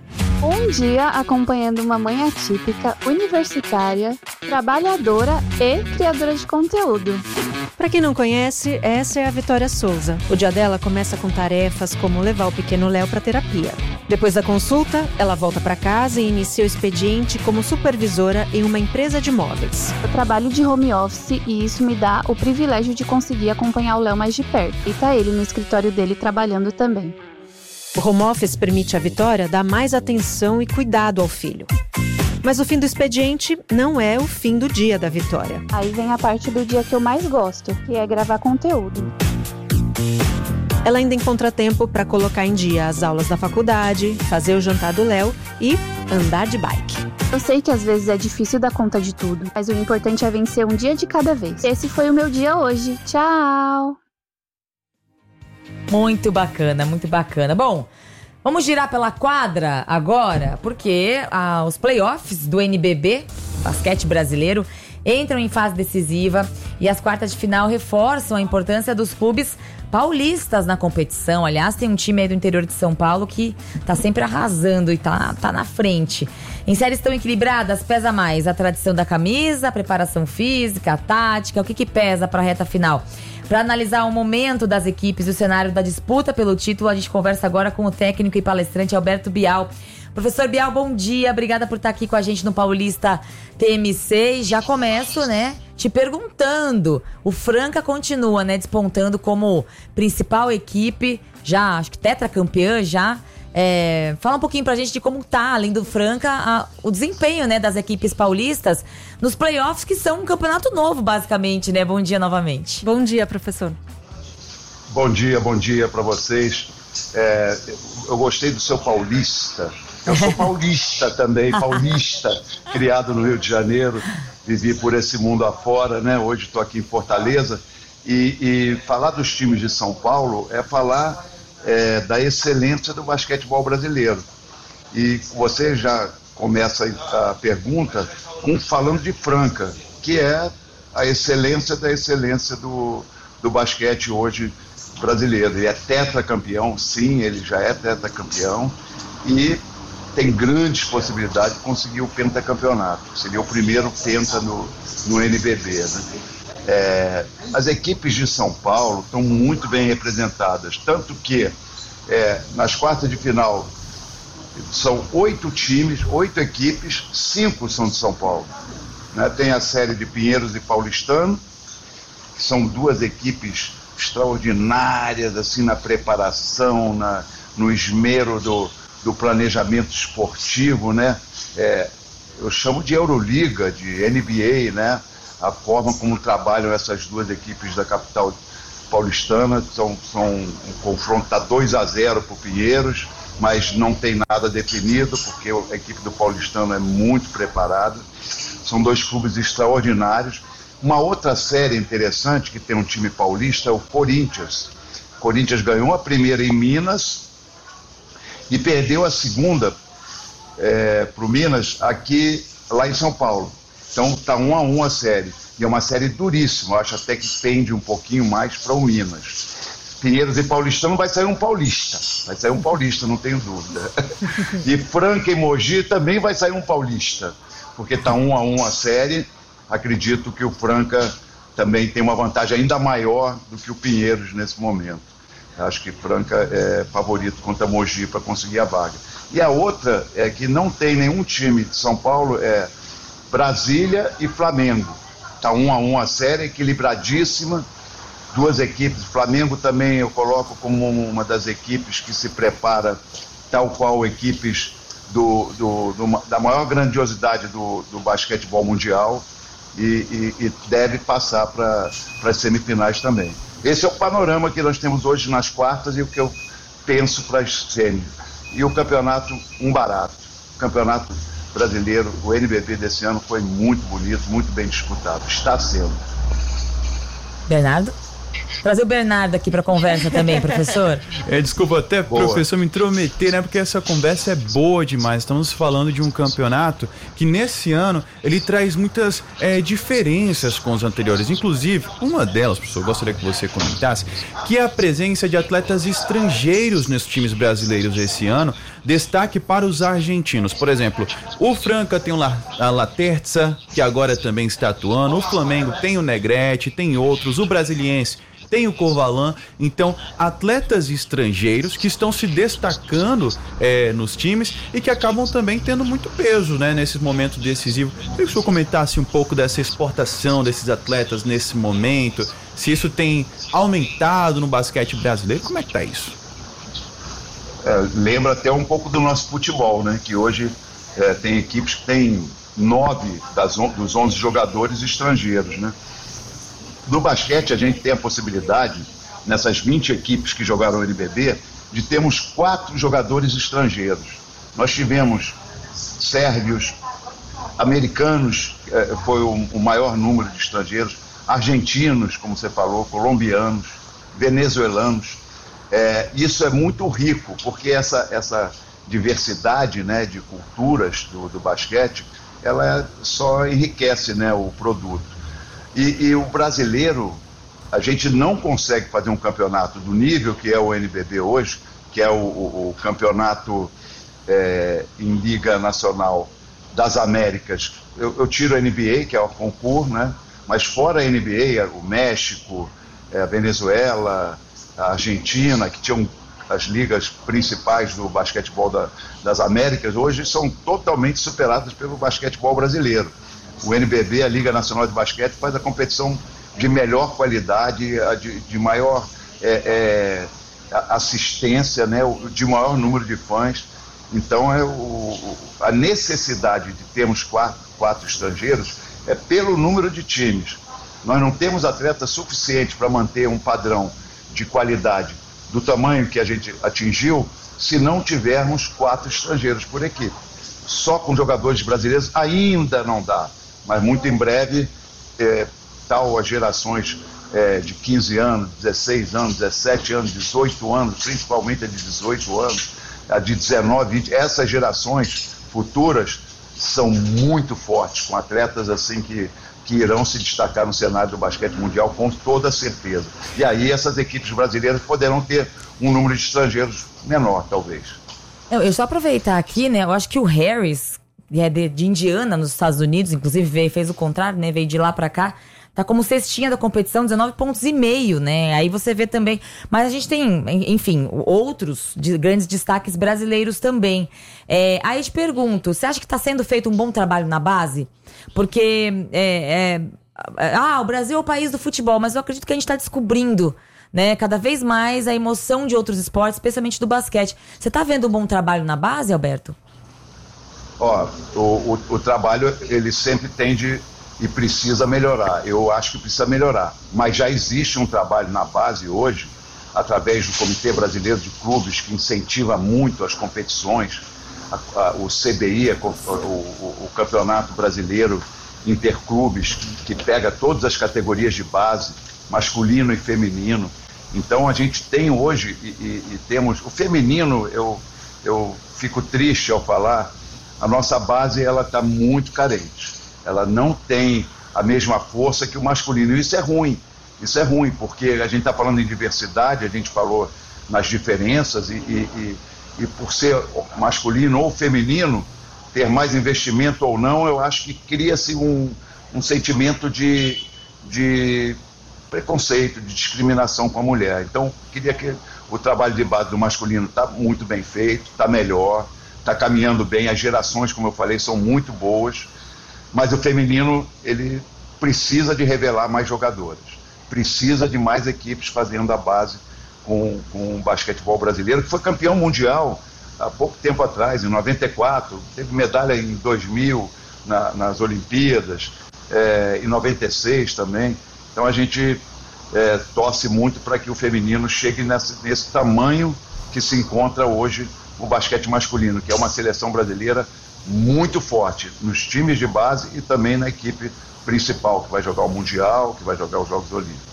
Um dia acompanhando uma mãe atípica, universitária, trabalhadora e criadora de conteúdo. Para quem não conhece, essa é a Vitória Souza. O dia dela começa com tarefas como levar o pequeno Léo para terapia. Depois da consulta, ela volta para casa e inicia o expediente como supervisora em uma empresa de móveis. Eu trabalho de home office e isso me dá o privilégio de conseguir acompanhar o Léo mais de perto. E tá ele no escritório dele trabalhando também. O home office permite à Vitória dar mais atenção e cuidado ao filho. Mas o fim do expediente não é o fim do dia da Vitória. Aí vem a parte do dia que eu mais gosto, que é gravar conteúdo. Ela ainda encontra tempo para colocar em dia as aulas da faculdade, fazer o jantar do Léo e andar de bike. Eu sei que às vezes é difícil dar conta de tudo, mas o importante é vencer um dia de cada vez. Esse foi o meu dia hoje. Tchau! Muito bacana, muito bacana. Bom, vamos girar pela quadra agora, porque ah, os playoffs do N B B, basquete brasileiro, entram em fase decisiva e as quartas de final reforçam a importância dos clubes paulistas na competição. Aliás, tem um time aí do interior de São Paulo que tá sempre arrasando e tá, tá na frente. Em séries tão equilibradas, pesa mais a tradição da camisa, a preparação física, a tática, o que que pesa pra reta final? Para analisar o momento das equipes e o cenário da disputa pelo título, a gente conversa agora com o técnico e palestrante Alberto Bial. Professor Bial, bom dia. Obrigada por estar aqui com a gente no Paulista T M C. E já começo, né, te perguntando. O Franca continua, né, despontando como principal equipe, já, acho que tetracampeã já. É, fala um pouquinho pra gente de como tá, além do Franca, a, o desempenho, né, das equipes paulistas nos playoffs, que são um campeonato novo, basicamente, né? Bom dia novamente. Bom dia, professor. Bom dia, bom dia pra vocês. É, eu gostei do seu paulista. Eu sou paulista também, paulista, criado no Rio de Janeiro, vivi por esse mundo afora, né? Hoje estou aqui em Fortaleza. E, e falar dos times de São Paulo é falar é, da excelência do basquetebol brasileiro. E você já começa a pergunta com, falando de Franca, que é a excelência da excelência do, do basquete hoje brasileiro. Ele é tetracampeão, sim, ele já é tetracampeão e tem grandes possibilidades de conseguir o pentacampeonato. Seria o primeiro penta no, no N B B, né? É, as equipes de São Paulo estão muito bem representadas, tanto que é, nas quartas de final são oito times, oito equipes, cinco são de São Paulo, né? Tem a série de Pinheiros e Paulistano, são duas equipes extraordinárias, assim, na preparação, na, no esmero do, do planejamento esportivo, né? É, eu chamo de Euroliga, de N B A, né? A forma como trabalham essas duas equipes da capital paulistana, são, são um confronto, está dois a zero para o Pinheiros, mas não tem nada definido, porque a equipe do Paulistano é muito preparada. São dois clubes extraordinários. Uma outra série interessante que tem um time paulista é o Corinthians. O Corinthians ganhou a primeira em Minas e perdeu a segunda é, para o Minas aqui, lá em São Paulo. Então está um a um a série. E é uma série duríssima, eu acho até que pende um pouquinho mais para o Minas. Pinheiros e Paulistano vai sair um paulista. Vai sair um paulista, não tenho dúvida. E Franca e Mogi também vai sair um paulista. Porque está um a um a série. Acredito que o Franca também tem uma vantagem ainda maior do que o Pinheiros nesse momento. Acho que Franca é favorito contra Mogi para conseguir a vaga. E a outra é que não tem nenhum time de São Paulo, é Brasília e Flamengo. Está um a um a série, equilibradíssima. Duas equipes. Flamengo também eu coloco como uma das equipes que se prepara, tal qual equipes do, do, do, da maior grandiosidade do, do basquetebol mundial e, e, e deve passar para as semifinais também. Esse é o panorama que nós temos hoje nas quartas e o que eu penso para as semis. E o campeonato, um barato. O campeonato brasileiro, o N B B desse ano foi muito bonito, muito bem disputado. Está sendo. Bernardo? Trazer o Bernardo aqui para conversa também, professor. É, desculpa até, boa. Professor, me intrometer, né? Porque essa conversa é boa demais. Estamos falando de um campeonato que nesse ano ele traz muitas é, diferenças com os anteriores. Inclusive, uma delas, professor, eu gostaria que você comentasse, que é a presença de atletas estrangeiros nos times brasileiros esse ano. Destaque para os argentinos. Por exemplo, o Franca tem o La, a Laterza, que agora também está atuando. O Flamengo tem o Negrete, tem outros. O Brasiliense tem o Corvalan. Então, atletas estrangeiros que estão se destacando é, nos times e que acabam também tendo muito peso, né, nesse momento decisivo. Eu queria que o senhor comentasse um pouco dessa exportação desses atletas nesse momento, se isso tem aumentado no basquete brasileiro. Como é que tá isso? É, lembra até um pouco do nosso futebol, né? Que hoje é, tem equipes que tem nove das on, dos onze jogadores estrangeiros, né? No basquete a gente tem a possibilidade, nessas vinte equipes que jogaram o N B B, de termos quatro jogadores estrangeiros. Nós tivemos sérvios, americanos, é, foi o, o maior número de estrangeiros, argentinos, como você falou, colombianos, venezuelanos. É, isso é muito rico, porque essa, essa diversidade, né, de culturas do, do basquete, ela só enriquece, né, o produto. E, e o brasileiro, a gente não consegue fazer um campeonato do nível que é o N B B hoje, que é o, o, o campeonato é, em Liga Nacional das Américas. Eu, eu tiro a N B A, que é o concurso, né, mas fora a N B A, o México, a Venezuela, a Argentina, que tinham as ligas principais do basquetebol da, das Américas, hoje são totalmente superadas pelo basquetebol brasileiro. O N B B, a Liga Nacional de Basquete, faz a competição de melhor qualidade, de, de maior é, é, assistência, né, de maior número de fãs. Então, é o, a necessidade de termos quatro, quatro estrangeiros é pelo número de times. Nós não temos atletas suficientes para manter um padrão de qualidade do tamanho que a gente atingiu se não tivermos quatro estrangeiros por equipe. Só com jogadores brasileiros ainda não dá, mas muito em breve, é, tal as gerações é, de quinze anos, dezesseis anos, dezessete anos, dezoito anos, principalmente a de dezoito anos, a de dezenove, vinte, essas gerações futuras são muito fortes, com atletas assim que que irão se destacar no cenário do basquete mundial com toda certeza. E aí essas equipes brasileiras poderão ter um número de estrangeiros menor, talvez. Eu, eu só aproveitar aqui, né, eu acho que o Harris, é de, de Indiana, nos Estados Unidos, inclusive veio, fez o contrário, né, veio de lá pra cá, tá como cestinha da competição, dezenove pontos e meio, né, aí você vê também, mas a gente tem, enfim, outros de, grandes destaques brasileiros também. É, aí te pergunto, você acha que tá sendo feito um bom trabalho na base? Porque é, é, Ah, o Brasil é o país do futebol, mas eu acredito que a gente está descobrindo, né, cada vez mais a emoção de outros esportes, especialmente do basquete. Você está vendo um bom trabalho na base, Alberto? Ó, o, o, o trabalho, ele sempre tende e precisa melhorar. Eu acho que precisa melhorar. Mas já existe um trabalho na base hoje, através do Comitê Brasileiro de Clubes, que incentiva muito as competições, a, a, o C B I, o, o, o Campeonato Brasileiro Interclubes, que, que pega todas as categorias de base, masculino e feminino. Então a gente tem hoje, e, e, e temos, o feminino, eu, eu fico triste ao falar, a nossa base ela está muito carente. Ela não tem a mesma força que o masculino. E isso é ruim. Isso é ruim, porque a gente está falando em diversidade, a gente falou nas diferenças, e, e, e, e por ser masculino ou feminino, ter mais investimento ou não, eu acho que cria-se um, um sentimento de, de preconceito, de discriminação com a mulher. Então, queria que o trabalho de base do masculino está muito bem feito, está melhor, está caminhando bem, as gerações, como eu falei, são muito boas, mas o feminino, ele precisa de revelar mais jogadoras, precisa de mais equipes fazendo a base com, com o basquetebol brasileiro, que foi campeão mundial há pouco tempo atrás, em noventa e quatro, teve medalha em dois mil na, nas Olimpíadas, é, em noventa e seis também. Então a gente é, torce muito para que o feminino chegue nesse, nesse tamanho que se encontra hoje o basquete masculino, que é uma seleção brasileira muito forte nos times de base e também na equipe principal, que vai jogar o Mundial, que vai jogar os Jogos Olímpicos.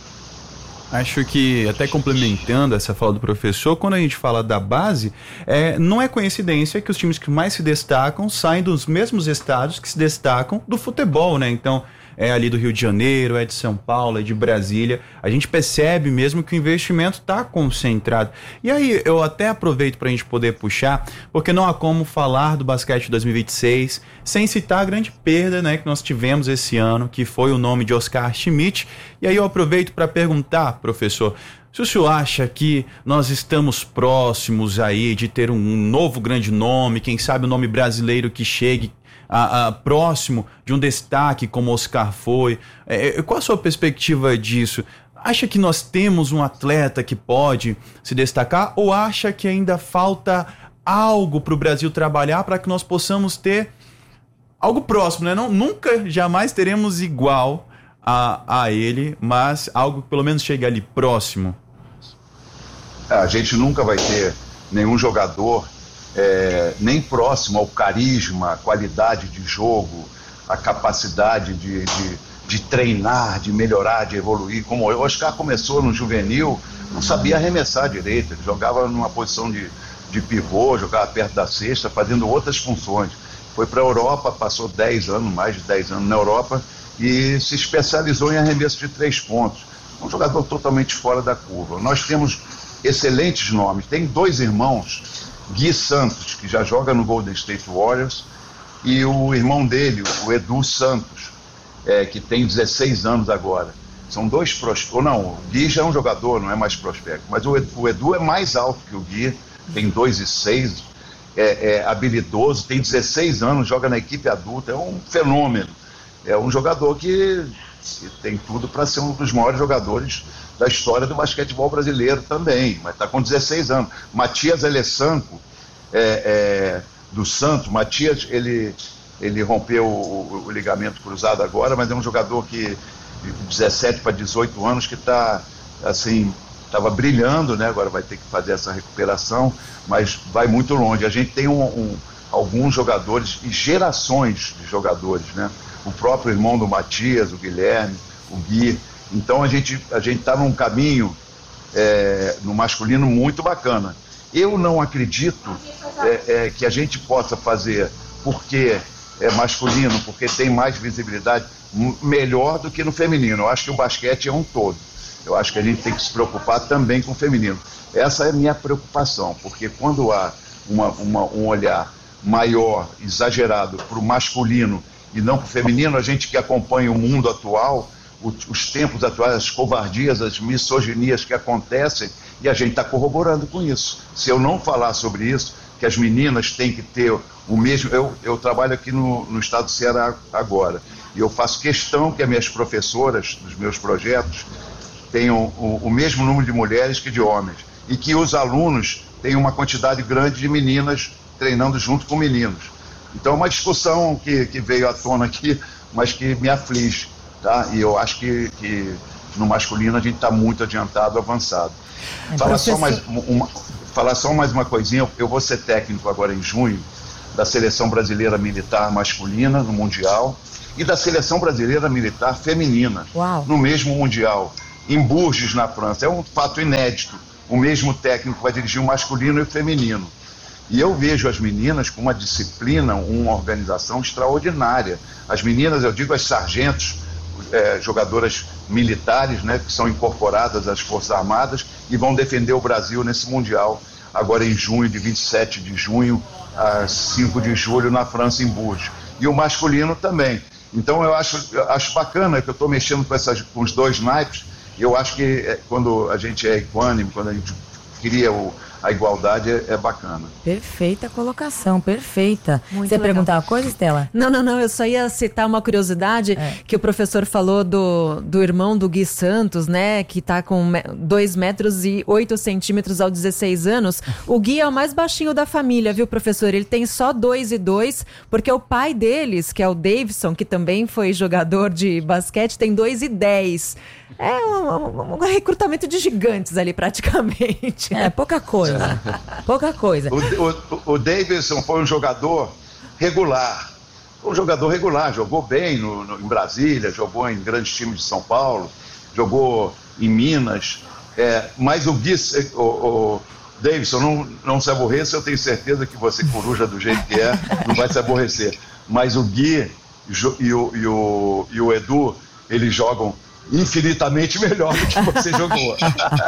Acho que, até complementando essa fala do professor, quando a gente fala da base, é, não é coincidência que os times que mais se destacam saem dos mesmos estados que se destacam do futebol, né? Então, é ali do Rio de Janeiro, é de São Paulo, é de Brasília. A gente percebe mesmo que o investimento está concentrado. E aí, eu até aproveito para a gente poder puxar, porque não há como falar do basquete dois mil e vinte e seis sem citar a grande perda, né, que nós tivemos esse ano, que foi o nome de Oscar Schmidt. E aí eu aproveito para perguntar, professor, se o senhor acha que nós estamos próximos aí de ter um novo grande nome, quem sabe um nome brasileiro que chegue A, a, próximo de um destaque como Oscar foi. É, qual a sua perspectiva disso? Acha que nós temos um atleta que pode se destacar ou acha que ainda falta algo para o Brasil trabalhar para que nós possamos ter algo próximo, né? Não, nunca, jamais teremos igual a, a ele, mas algo que pelo menos chegue ali próximo. A gente nunca vai ter nenhum jogador É, nem próximo ao carisma, a qualidade de jogo, a capacidade de, de, de treinar, de melhorar, de evoluir. Como o Oscar começou no juvenil, não sabia arremessar direito, ele jogava numa posição de, de pivô, jogava perto da cesta, fazendo outras funções. Foi para a Europa, passou dez anos, mais de dez anos na Europa, e se especializou em arremesso de três pontos. Um jogador totalmente fora da curva. Nós temos excelentes nomes, tem dois irmãos, Gui Santos, que já joga no Golden State Warriors, e o irmão dele, o Edu Santos, é, que tem dezesseis anos agora. São dois prospectos. Não, o Gui já é um jogador, não é mais prospecto, mas o Edu, o Edu é mais alto que o Gui, tem dois e seis, é, é habilidoso, tem dezesseis anos, joga na equipe adulta, é um fenômeno. É um jogador que, que tem tudo para ser um dos maiores jogadores da história do basquetebol brasileiro também, mas está com dezesseis anos. Matias Alessanco, é, é, do Santos, Matias, ele, ele rompeu o, o ligamento cruzado agora, mas é um jogador que, de dezessete para dezoito anos, que está, assim, estava brilhando, né? Agora vai ter que fazer essa recuperação, mas vai muito longe. A gente tem um, um, alguns jogadores e gerações de jogadores, né? O próprio irmão do Matias, o Guilherme, o Gui. Então a gente a gente está num caminho é, no masculino muito bacana. Eu não acredito é, é, que a gente possa fazer, porque é masculino, porque tem mais visibilidade, melhor do que no feminino. Eu acho que o basquete é um todo. Eu acho que a gente tem que se preocupar também com o feminino. Essa é a minha preocupação, porque quando há uma, uma, um olhar maior, exagerado para o masculino e não para o feminino, a gente que acompanha o mundo atual, os tempos atuais, as covardias, as misoginias que acontecem, e a gente está corroborando com isso. Se eu não falar sobre isso, que as meninas têm que ter o mesmo... Eu, eu trabalho aqui no, no estado do Ceará agora, E eu faço questão que as minhas professoras dos meus projetos tenham o, o mesmo número de mulheres que de homens. E que os alunos tenham uma quantidade grande de meninas treinando junto com meninos. Então é uma discussão que, que veio à tona aqui, mas que me aflige, tá? E eu acho que, que no masculino a gente está muito adiantado, avançado. É, Fala só mais uma, falar só mais uma coisinha, eu vou ser técnico agora em junho da Seleção Brasileira Militar Masculina no Mundial e da Seleção Brasileira Militar Feminina Uau. no mesmo Mundial, em Bourges, na França. É um fato inédito, o mesmo técnico vai dirigir o masculino e o feminino. E eu vejo as meninas com uma disciplina, uma organização extraordinária. As meninas, eu digo as sargentos, é, jogadoras militares, né, que são incorporadas às Forças Armadas e vão defender o Brasil nesse Mundial, agora em junho, de vinte e sete de junho a cinco de julho, na França, em Bourges. E o masculino também. Então eu acho, eu acho bacana que eu estou mexendo com, essas, com os dois naipes. Eu acho que é, quando a gente é equânime, quando a gente cria o, a igualdade, é, é bacana. Perfeita colocação, perfeita. Muito Você ia legal. perguntar uma coisa, Estela? Não, não, não, eu só ia citar uma curiosidade, é. que o professor falou do, do irmão do Gui Santos, né, que tá com dois metros e oito centímetros aos dezesseis anos. O Gui é o mais baixinho da família, viu, professor? Ele tem só dois e dois, porque o pai deles, que é o Davidson, que também foi jogador de basquete, tem dois e dez. É um, um, um recrutamento de gigantes ali, praticamente. É, pouca coisa. Pouca coisa. O, o, o Davidson foi um jogador regular. Foi um jogador regular, jogou bem no, no, em Brasília, jogou em grandes times de São Paulo, jogou em Minas. É, mas o Gui, o, o Davidson, não, não se aborreça, eu tenho certeza que você, coruja do jeito que é, não vai se aborrecer. Mas o Gui e o, e o, e o Edu, eles jogam infinitamente melhor do que você jogou.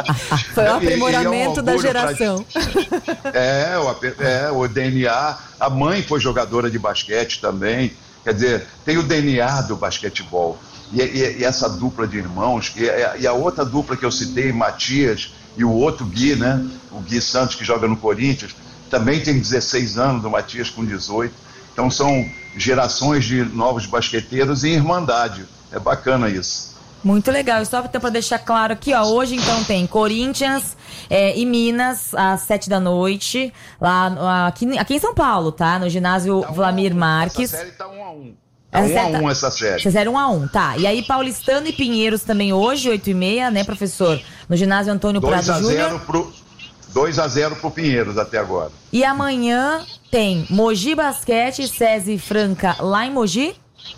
Foi um aprimoramento é um da geração. Pra... É, o, é, o D N A. A mãe foi jogadora de basquete também. Quer dizer, tem o D N A do basquetebol. E, e, e essa dupla de irmãos, e, e a outra dupla que eu citei, Matias, e o outro Gui, né? O Gui Santos, que joga no Corinthians, também tem dezesseis anos, o Matias com dezoito. Então são gerações de novos basqueteiros em irmandade. É bacana isso. Muito legal. E só para deixar claro aqui, ó, hoje então tem Corinthians é, e Minas às sete da noite, lá aqui, aqui em São Paulo, tá? No ginásio tá um Vlamir um, Marques. Essa série tá um a um. Tá um a um essa série. Essa série um a um, tá. E aí Paulistano e Pinheiros também hoje, oito e meia, né, professor? No ginásio Antônio Prado Júnior. dois a zero pro Pinheiros até agora. E amanhã tem Mogi Basquete e SESI Franca lá em Mogi.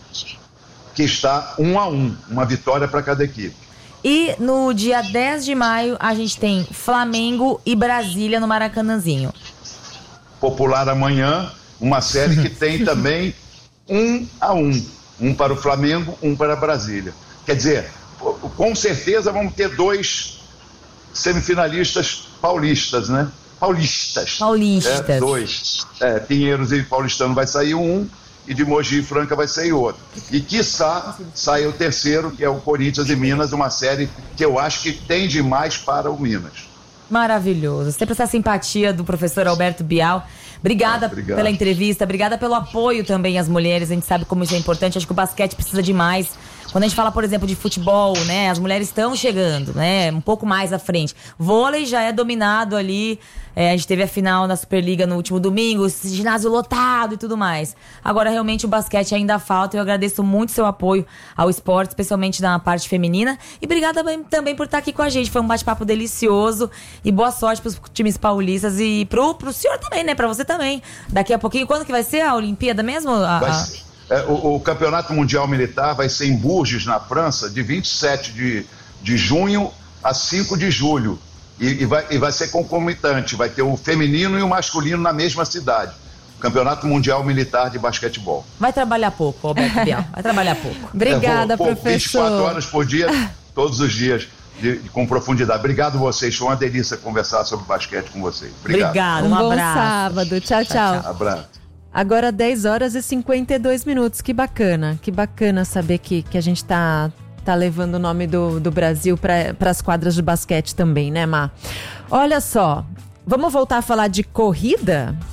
Que está um a um, uma vitória para cada equipe. E no dia dez de maio a gente tem Flamengo e Brasília no Maracanãzinho. Popular amanhã, uma série que tem também um a um. Um para o Flamengo, um para Brasília. Quer dizer, com certeza vamos ter dois semifinalistas paulistas, né? Paulistas. Paulistas. É, dois. É, Pinheiros e Paulistano vai sair um. E de Mogi e Franca vai sair outro. E quiçá saia o terceiro, que é o Corinthians e Minas, uma série que eu acho que tem demais para o Minas. Maravilhoso. Sempre essa simpatia do professor Alberto Bial. Obrigada ah, pela entrevista, obrigada pelo apoio também às mulheres. A gente sabe como isso é importante. Acho que o basquete precisa de mais. Quando a gente fala, por exemplo, de futebol, né? As mulheres estão chegando, né? Um pouco mais à frente. Vôlei já é dominado ali. É, a gente teve a final na Superliga no último domingo, ginásio lotado e tudo mais. Agora, realmente, o basquete ainda falta. Eu agradeço muito seu apoio ao esporte, especialmente na parte feminina. E obrigada também por estar aqui com a gente. Foi um bate-papo delicioso. E boa sorte pros times paulistas e pro, pro senhor também, né? Pra você também. Daqui a pouquinho, quando que vai ser a Olimpíada mesmo? A, vai ser. É, o, o Campeonato Mundial Militar vai ser em Bourges, na França, de vinte e sete de junho a cinco de julho. E, e, vai, e vai ser concomitante, vai ter o feminino e o masculino na mesma cidade. Campeonato Mundial Militar de Basquetebol. Vai trabalhar pouco, Alberto Bial. Vai trabalhar pouco. Obrigada, é, vou, professor. vinte e quatro horas por dia, todos os dias, de, de, com profundidade. Obrigado a vocês. Foi uma delícia conversar sobre basquete com vocês. Obrigado. Obrigado, um, um abraço. Bom sábado. Tchau, tchau. tchau. Abraço. Agora dez horas e cinquenta e dois minutos. Que bacana, que bacana saber que, que a gente tá, tá levando o nome do, do Brasil para as quadras de basquete também, né, Má? Olha só, vamos voltar a falar de corrida?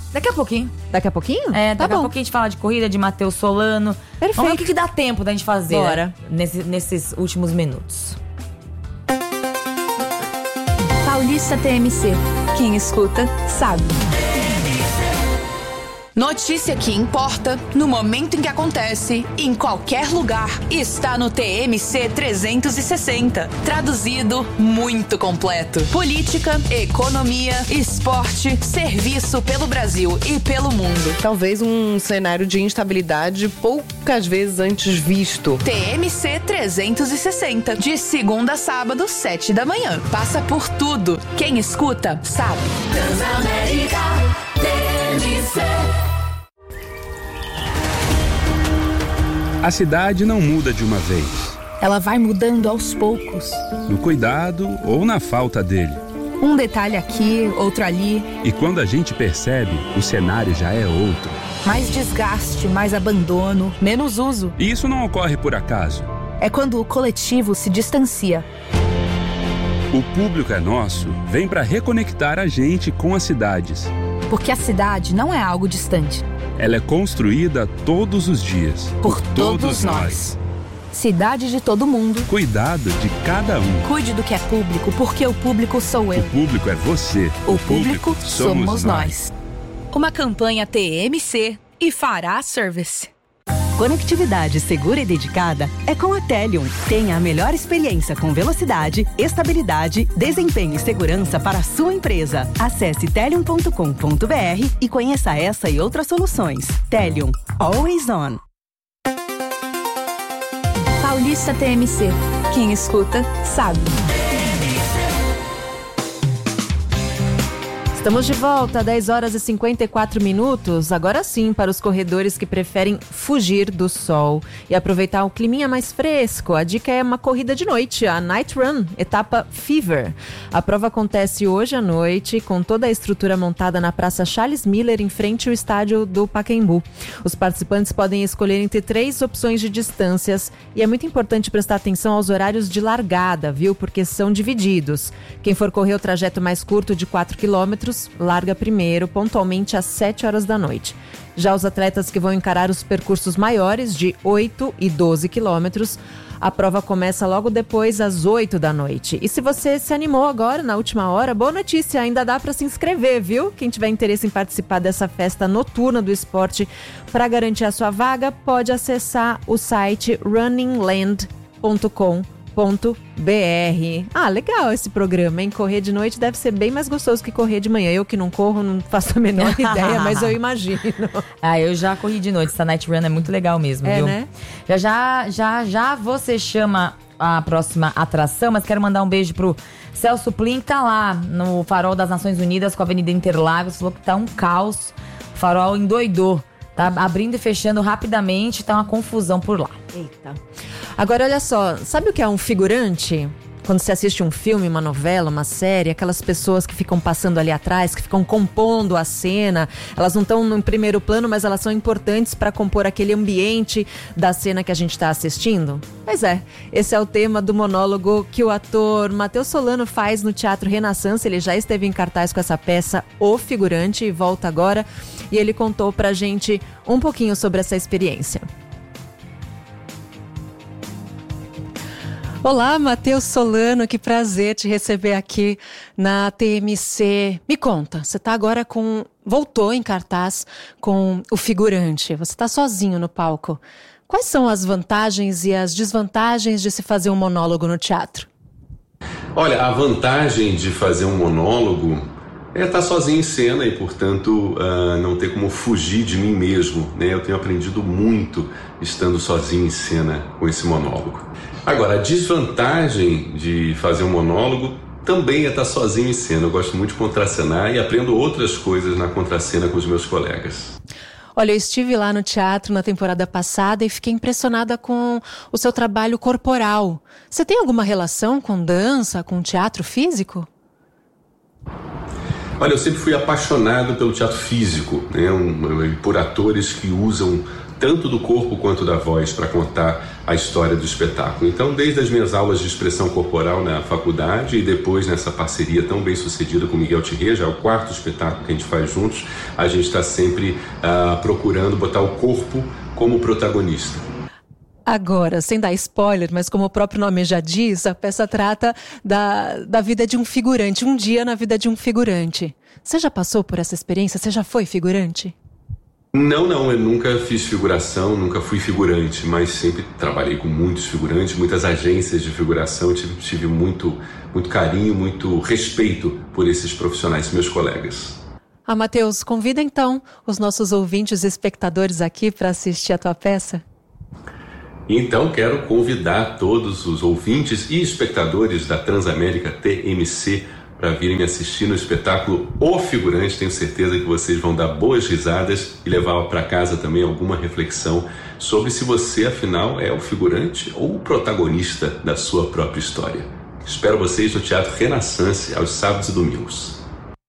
Daqui a pouquinho. Daqui a pouquinho? É, tá daqui bom. a pouquinho a gente fala de corrida, de Matheus Solano. Perfeito. Vamos ver o que, que dá tempo da gente fazer. Bora. Né? Nesse, nesses últimos minutos. Paulista T M C. Quem escuta, sabe. Notícia que importa, no momento em que acontece, em qualquer lugar, está no T M C trezentos e sessenta. Traduzido, muito completo. Política, economia, esporte, serviço pelo Brasil e pelo mundo. Talvez um cenário de instabilidade poucas vezes antes visto. T M C trezentos e sessenta, de segunda a sábado, sete da manhã. Passa por tudo. Quem escuta, sabe. Transamérica T M C. A cidade não muda de uma vez. Ela vai mudando aos poucos. No cuidado ou na falta dele. Um detalhe aqui, outro ali. E quando a gente percebe, o cenário já é outro. Mais desgaste, mais abandono, menos uso. E isso não ocorre por acaso. É quando o coletivo se distancia. O Público é Nosso vem para reconectar a gente com as cidades. Porque a cidade não é algo distante. Ela é construída todos os dias. Por, por todos, todos nós. nós. Cidade de todo mundo. Cuidado de cada um. Cuide do que é público, porque o público sou eu. O público é você. O, o público, público somos, somos nós. Uma campanha T M C e Fará Service. Conectividade segura e dedicada é com a Telium. Tenha a melhor experiência com velocidade, estabilidade, desempenho e segurança para a sua empresa. Acesse telium ponto com ponto b r e conheça essa e outras soluções. Telium. Always on. Paulista T M C. Quem escuta, sabe. Estamos de volta, dez horas e cinquenta e quatro minutos. Agora sim, para os corredores que preferem fugir do sol e aproveitar o climinha mais fresco. A dica é uma corrida de noite, a Night Run, etapa Fever. A prova acontece hoje à noite, com toda a estrutura montada na Praça Charles Miller, em frente ao estádio do Pacaembu. Os participantes podem escolher entre três opções de distâncias e é muito importante prestar atenção aos horários de largada, viu? Porque são divididos. Quem for correr o trajeto mais curto de quatro quilômetros, larga primeiro, pontualmente às sete horas da noite. Já os atletas que vão encarar os percursos maiores, de oito e doze quilômetros, a prova começa logo depois, às oito da noite. E se você se animou agora, na última hora, boa notícia, ainda dá para se inscrever, viu? Quem tiver interesse em participar dessa festa noturna do esporte, para garantir a sua vaga, pode acessar o site running land ponto com ponto b r. Ah, legal esse programa, hein? Correr de noite deve ser bem mais gostoso que correr de manhã. Eu que não corro, não faço a menor ideia, mas eu imagino. Ah, eu já corri de noite. Essa Night Run é muito legal mesmo, é, viu? Né? Já, já, já, já você chama a próxima atração, mas quero mandar um beijo pro Celso Plin, que tá lá no Farol das Nações Unidas com a Avenida Interlagos. Falou que tá um caos. O farol endoidou. Tá abrindo e fechando rapidamente, tá uma confusão por lá. Eita. Agora, olha só, sabe o que é um figurante? Quando você assiste um filme, uma novela, uma série, aquelas pessoas que ficam passando ali atrás, que ficam compondo a cena, elas não estão no primeiro plano, mas elas são importantes para compor aquele ambiente da cena que a gente está assistindo? Pois é, esse é o tema do monólogo que o ator Matheus Solano faz no Teatro Renaissance. Ele já esteve em cartaz com essa peça, O Figurante, e volta agora. E ele contou pra gente um pouquinho sobre essa experiência. Olá, Matheus Solano, que prazer te receber aqui na T M C. Me conta, você tá agora com... voltou em cartaz com O Figurante. Você tá sozinho no palco. Quais são as vantagens e as desvantagens de se fazer um monólogo no teatro? Olha, a vantagem de fazer um monólogo é estar sozinho em cena e, portanto, uh, não ter como fugir de mim mesmo, né? Eu tenho aprendido muito estando sozinho em cena com esse monólogo. Agora, a desvantagem de fazer um monólogo também é estar sozinho em cena. Eu gosto muito de contracenar e aprendo outras coisas na contracena com os meus colegas. Olha, eu estive lá no teatro na temporada passada e fiquei impressionada com o seu trabalho corporal. Você tem alguma relação com dança, com teatro físico? Olha, eu sempre fui apaixonado pelo teatro físico, né? um, por atores que usam tanto do corpo quanto da voz, para contar a história do espetáculo. Então, desde as minhas aulas de expressão corporal na faculdade e depois nessa parceria tão bem sucedida com Miguel Thierry, já é o quarto espetáculo que a gente faz juntos, a gente está sempre uh, procurando botar o corpo como protagonista. Agora, sem dar spoiler, mas como o próprio nome já diz, a peça trata da, da vida de um figurante, um dia na vida de um figurante. Você já passou por essa experiência? Você já foi figurante? Não, não, eu nunca fiz figuração, nunca fui figurante, mas sempre trabalhei com muitos figurantes, muitas agências de figuração, tive, tive muito, muito carinho, muito respeito por esses profissionais, meus colegas. Ah, Matheus, convida então os nossos ouvintes e espectadores aqui para assistir a tua peça. Então, quero convidar todos os ouvintes e espectadores da Transamérica T M C para virem me assistir no espetáculo O Figurante. Tenho certeza que vocês vão dar boas risadas e levar para casa também alguma reflexão sobre se você, afinal, é o figurante ou o protagonista da sua própria história. Espero vocês no Teatro Renaissance aos sábados e domingos.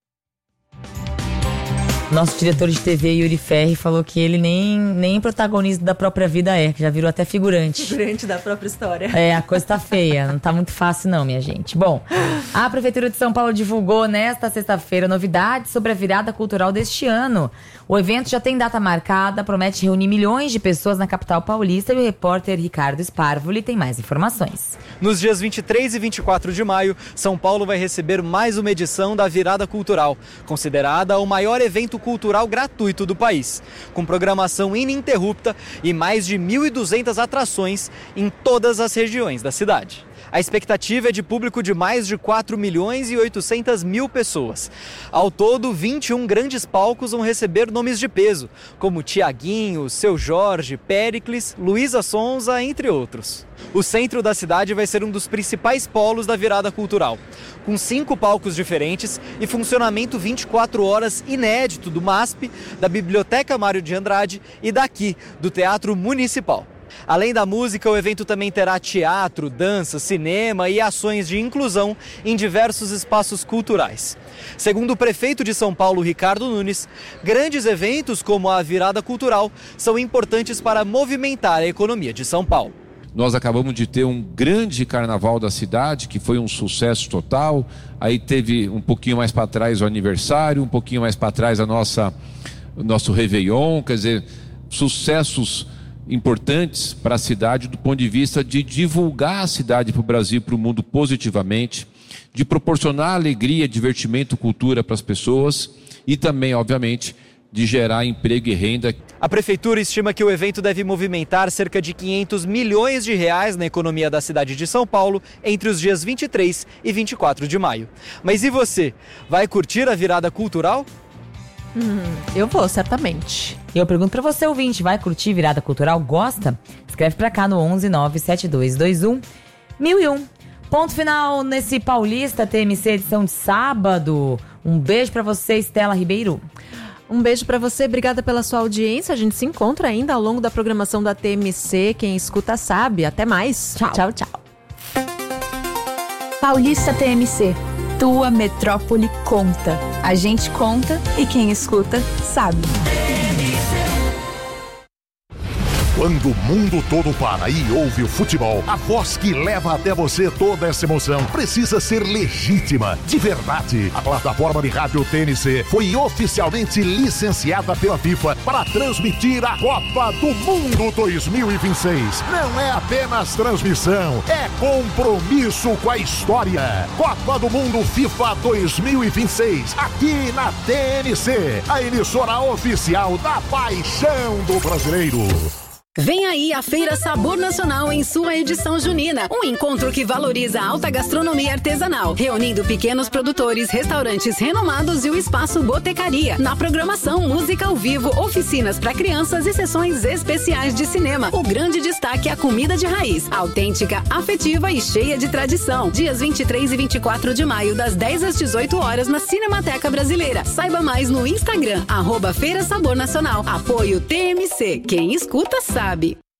Nosso diretor de T V, Yuri Ferri, falou que ele nem, nem protagonista da própria vida é, que já virou até figurante. Figurante da própria história. É, a coisa tá feia, não tá muito fácil não, minha gente. Bom, a Prefeitura de São Paulo divulgou nesta sexta-feira novidades sobre a virada cultural deste ano. O evento já tem data marcada, promete reunir milhões de pessoas na capital paulista e o repórter Ricardo Sparvoli tem mais informações. Nos dias vinte e três e vinte e quatro de maio, São Paulo vai receber mais uma edição da Virada Cultural, considerada o maior evento cultural gratuito do país, com programação ininterrupta e mais de mil e duzentas atrações em todas as regiões da cidade. A expectativa é de público de mais de quatro milhões e oitocentas mil pessoas. Ao todo, vinte e um grandes palcos vão receber nomes de peso, como Tiaguinho, Seu Jorge, Péricles, Luísa Sonza, entre outros. O centro da cidade vai ser um dos principais polos da virada cultural, com cinco palcos diferentes e funcionamento vinte e quatro horas inédito do M A S P, da Biblioteca Mário de Andrade e daqui, do Teatro Municipal. Além da música, o evento também terá teatro, dança, cinema e ações de inclusão em diversos espaços culturais. Segundo o prefeito de São Paulo, Ricardo Nunes, grandes eventos como a Virada Cultural são importantes para movimentar a economia de São Paulo. Nós acabamos de ter um grande carnaval da cidade, que foi um sucesso total. Aí teve um pouquinho mais para trás o aniversário, um pouquinho mais para trás a nossa, o nosso Réveillon, quer dizer, sucessos importantes para a cidade do ponto de vista de divulgar a cidade para o Brasil e para o mundo positivamente, de proporcionar alegria, divertimento, cultura para as pessoas e também, obviamente, de gerar emprego e renda. A prefeitura estima que o evento deve movimentar cerca de quinhentos milhões de reais na economia da cidade de São Paulo entre os dias vinte e três e vinte e quatro de maio. Mas e você? Vai curtir a virada cultural? Hum, eu vou, certamente. E eu pergunto pra você, ouvinte, vai curtir Virada Cultural? Gosta? Escreve pra cá no onze nove sete dois dois um mil e um. Ponto final nesse Paulista T M C edição de sábado. Um beijo pra você, Estela Ribeiro. Um beijo pra você, obrigada pela sua audiência. A gente se encontra ainda ao longo da programação da T M C. Quem escuta sabe. Até mais. Tchau, tchau. tchau. Paulista T M C. Tua metrópole conta. A gente conta e quem escuta sabe. Quando o mundo todo para e ouve o futebol, a voz que leva até você toda essa emoção precisa ser legítima, de verdade. A plataforma de rádio T N C foi oficialmente licenciada pela FIFA para transmitir a Copa do Mundo dois mil e vinte e seis. Não é apenas transmissão, é compromisso com a história. Copa do Mundo FIFA dois mil e vinte e seis, aqui na T N C, a emissora oficial da paixão do brasileiro. Vem aí a Feira Sabor Nacional em sua edição junina. Um encontro que valoriza a alta gastronomia artesanal, reunindo pequenos produtores, restaurantes renomados e o espaço Botecaria. Na programação, música ao vivo, oficinas para crianças e sessões especiais de cinema. O grande destaque é a comida de raiz, autêntica, afetiva e cheia de tradição. Dias vinte e três e vinte e quatro de maio, das dez às dezoito horas, na Cinemateca Brasileira. Saiba mais no Instagram, arroba Feira Sabor Nacional. Apoio T M C. Quem escuta sabe.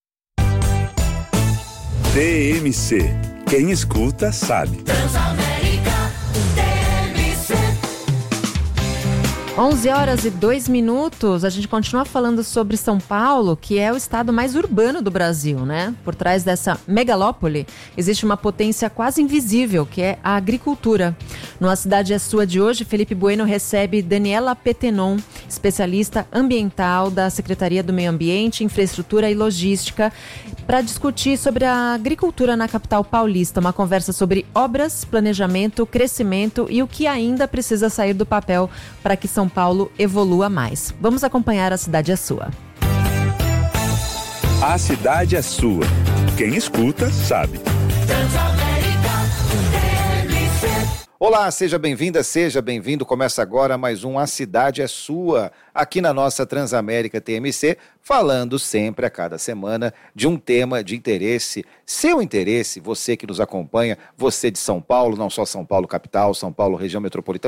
T M C. Quem escuta sabe. Transamérica T M C. onze horas e dois minutos, a gente continua falando sobre São Paulo, que é o estado mais urbano do Brasil, né? Por trás dessa megalópole existe uma potência quase invisível, que é a agricultura. No A Cidade é Sua de hoje, Felipe Bueno recebe Daniela Petenon, especialista ambiental da Secretaria do Meio Ambiente, Infraestrutura e Logística, para discutir sobre a agricultura na capital paulista. Uma conversa sobre obras, planejamento, crescimento e o que ainda precisa sair do papel para que São Paulo evolua mais. Vamos acompanhar A Cidade é Sua. A Cidade é Sua. Quem escuta, sabe. Olá, seja bem-vinda, seja bem-vindo. Começa agora mais um A Cidade é Sua, aqui na nossa Transamérica T M C, falando sempre a cada semana de um tema de interesse, seu interesse, você que nos acompanha, você de São Paulo, não só São Paulo capital, São Paulo região metropolitana,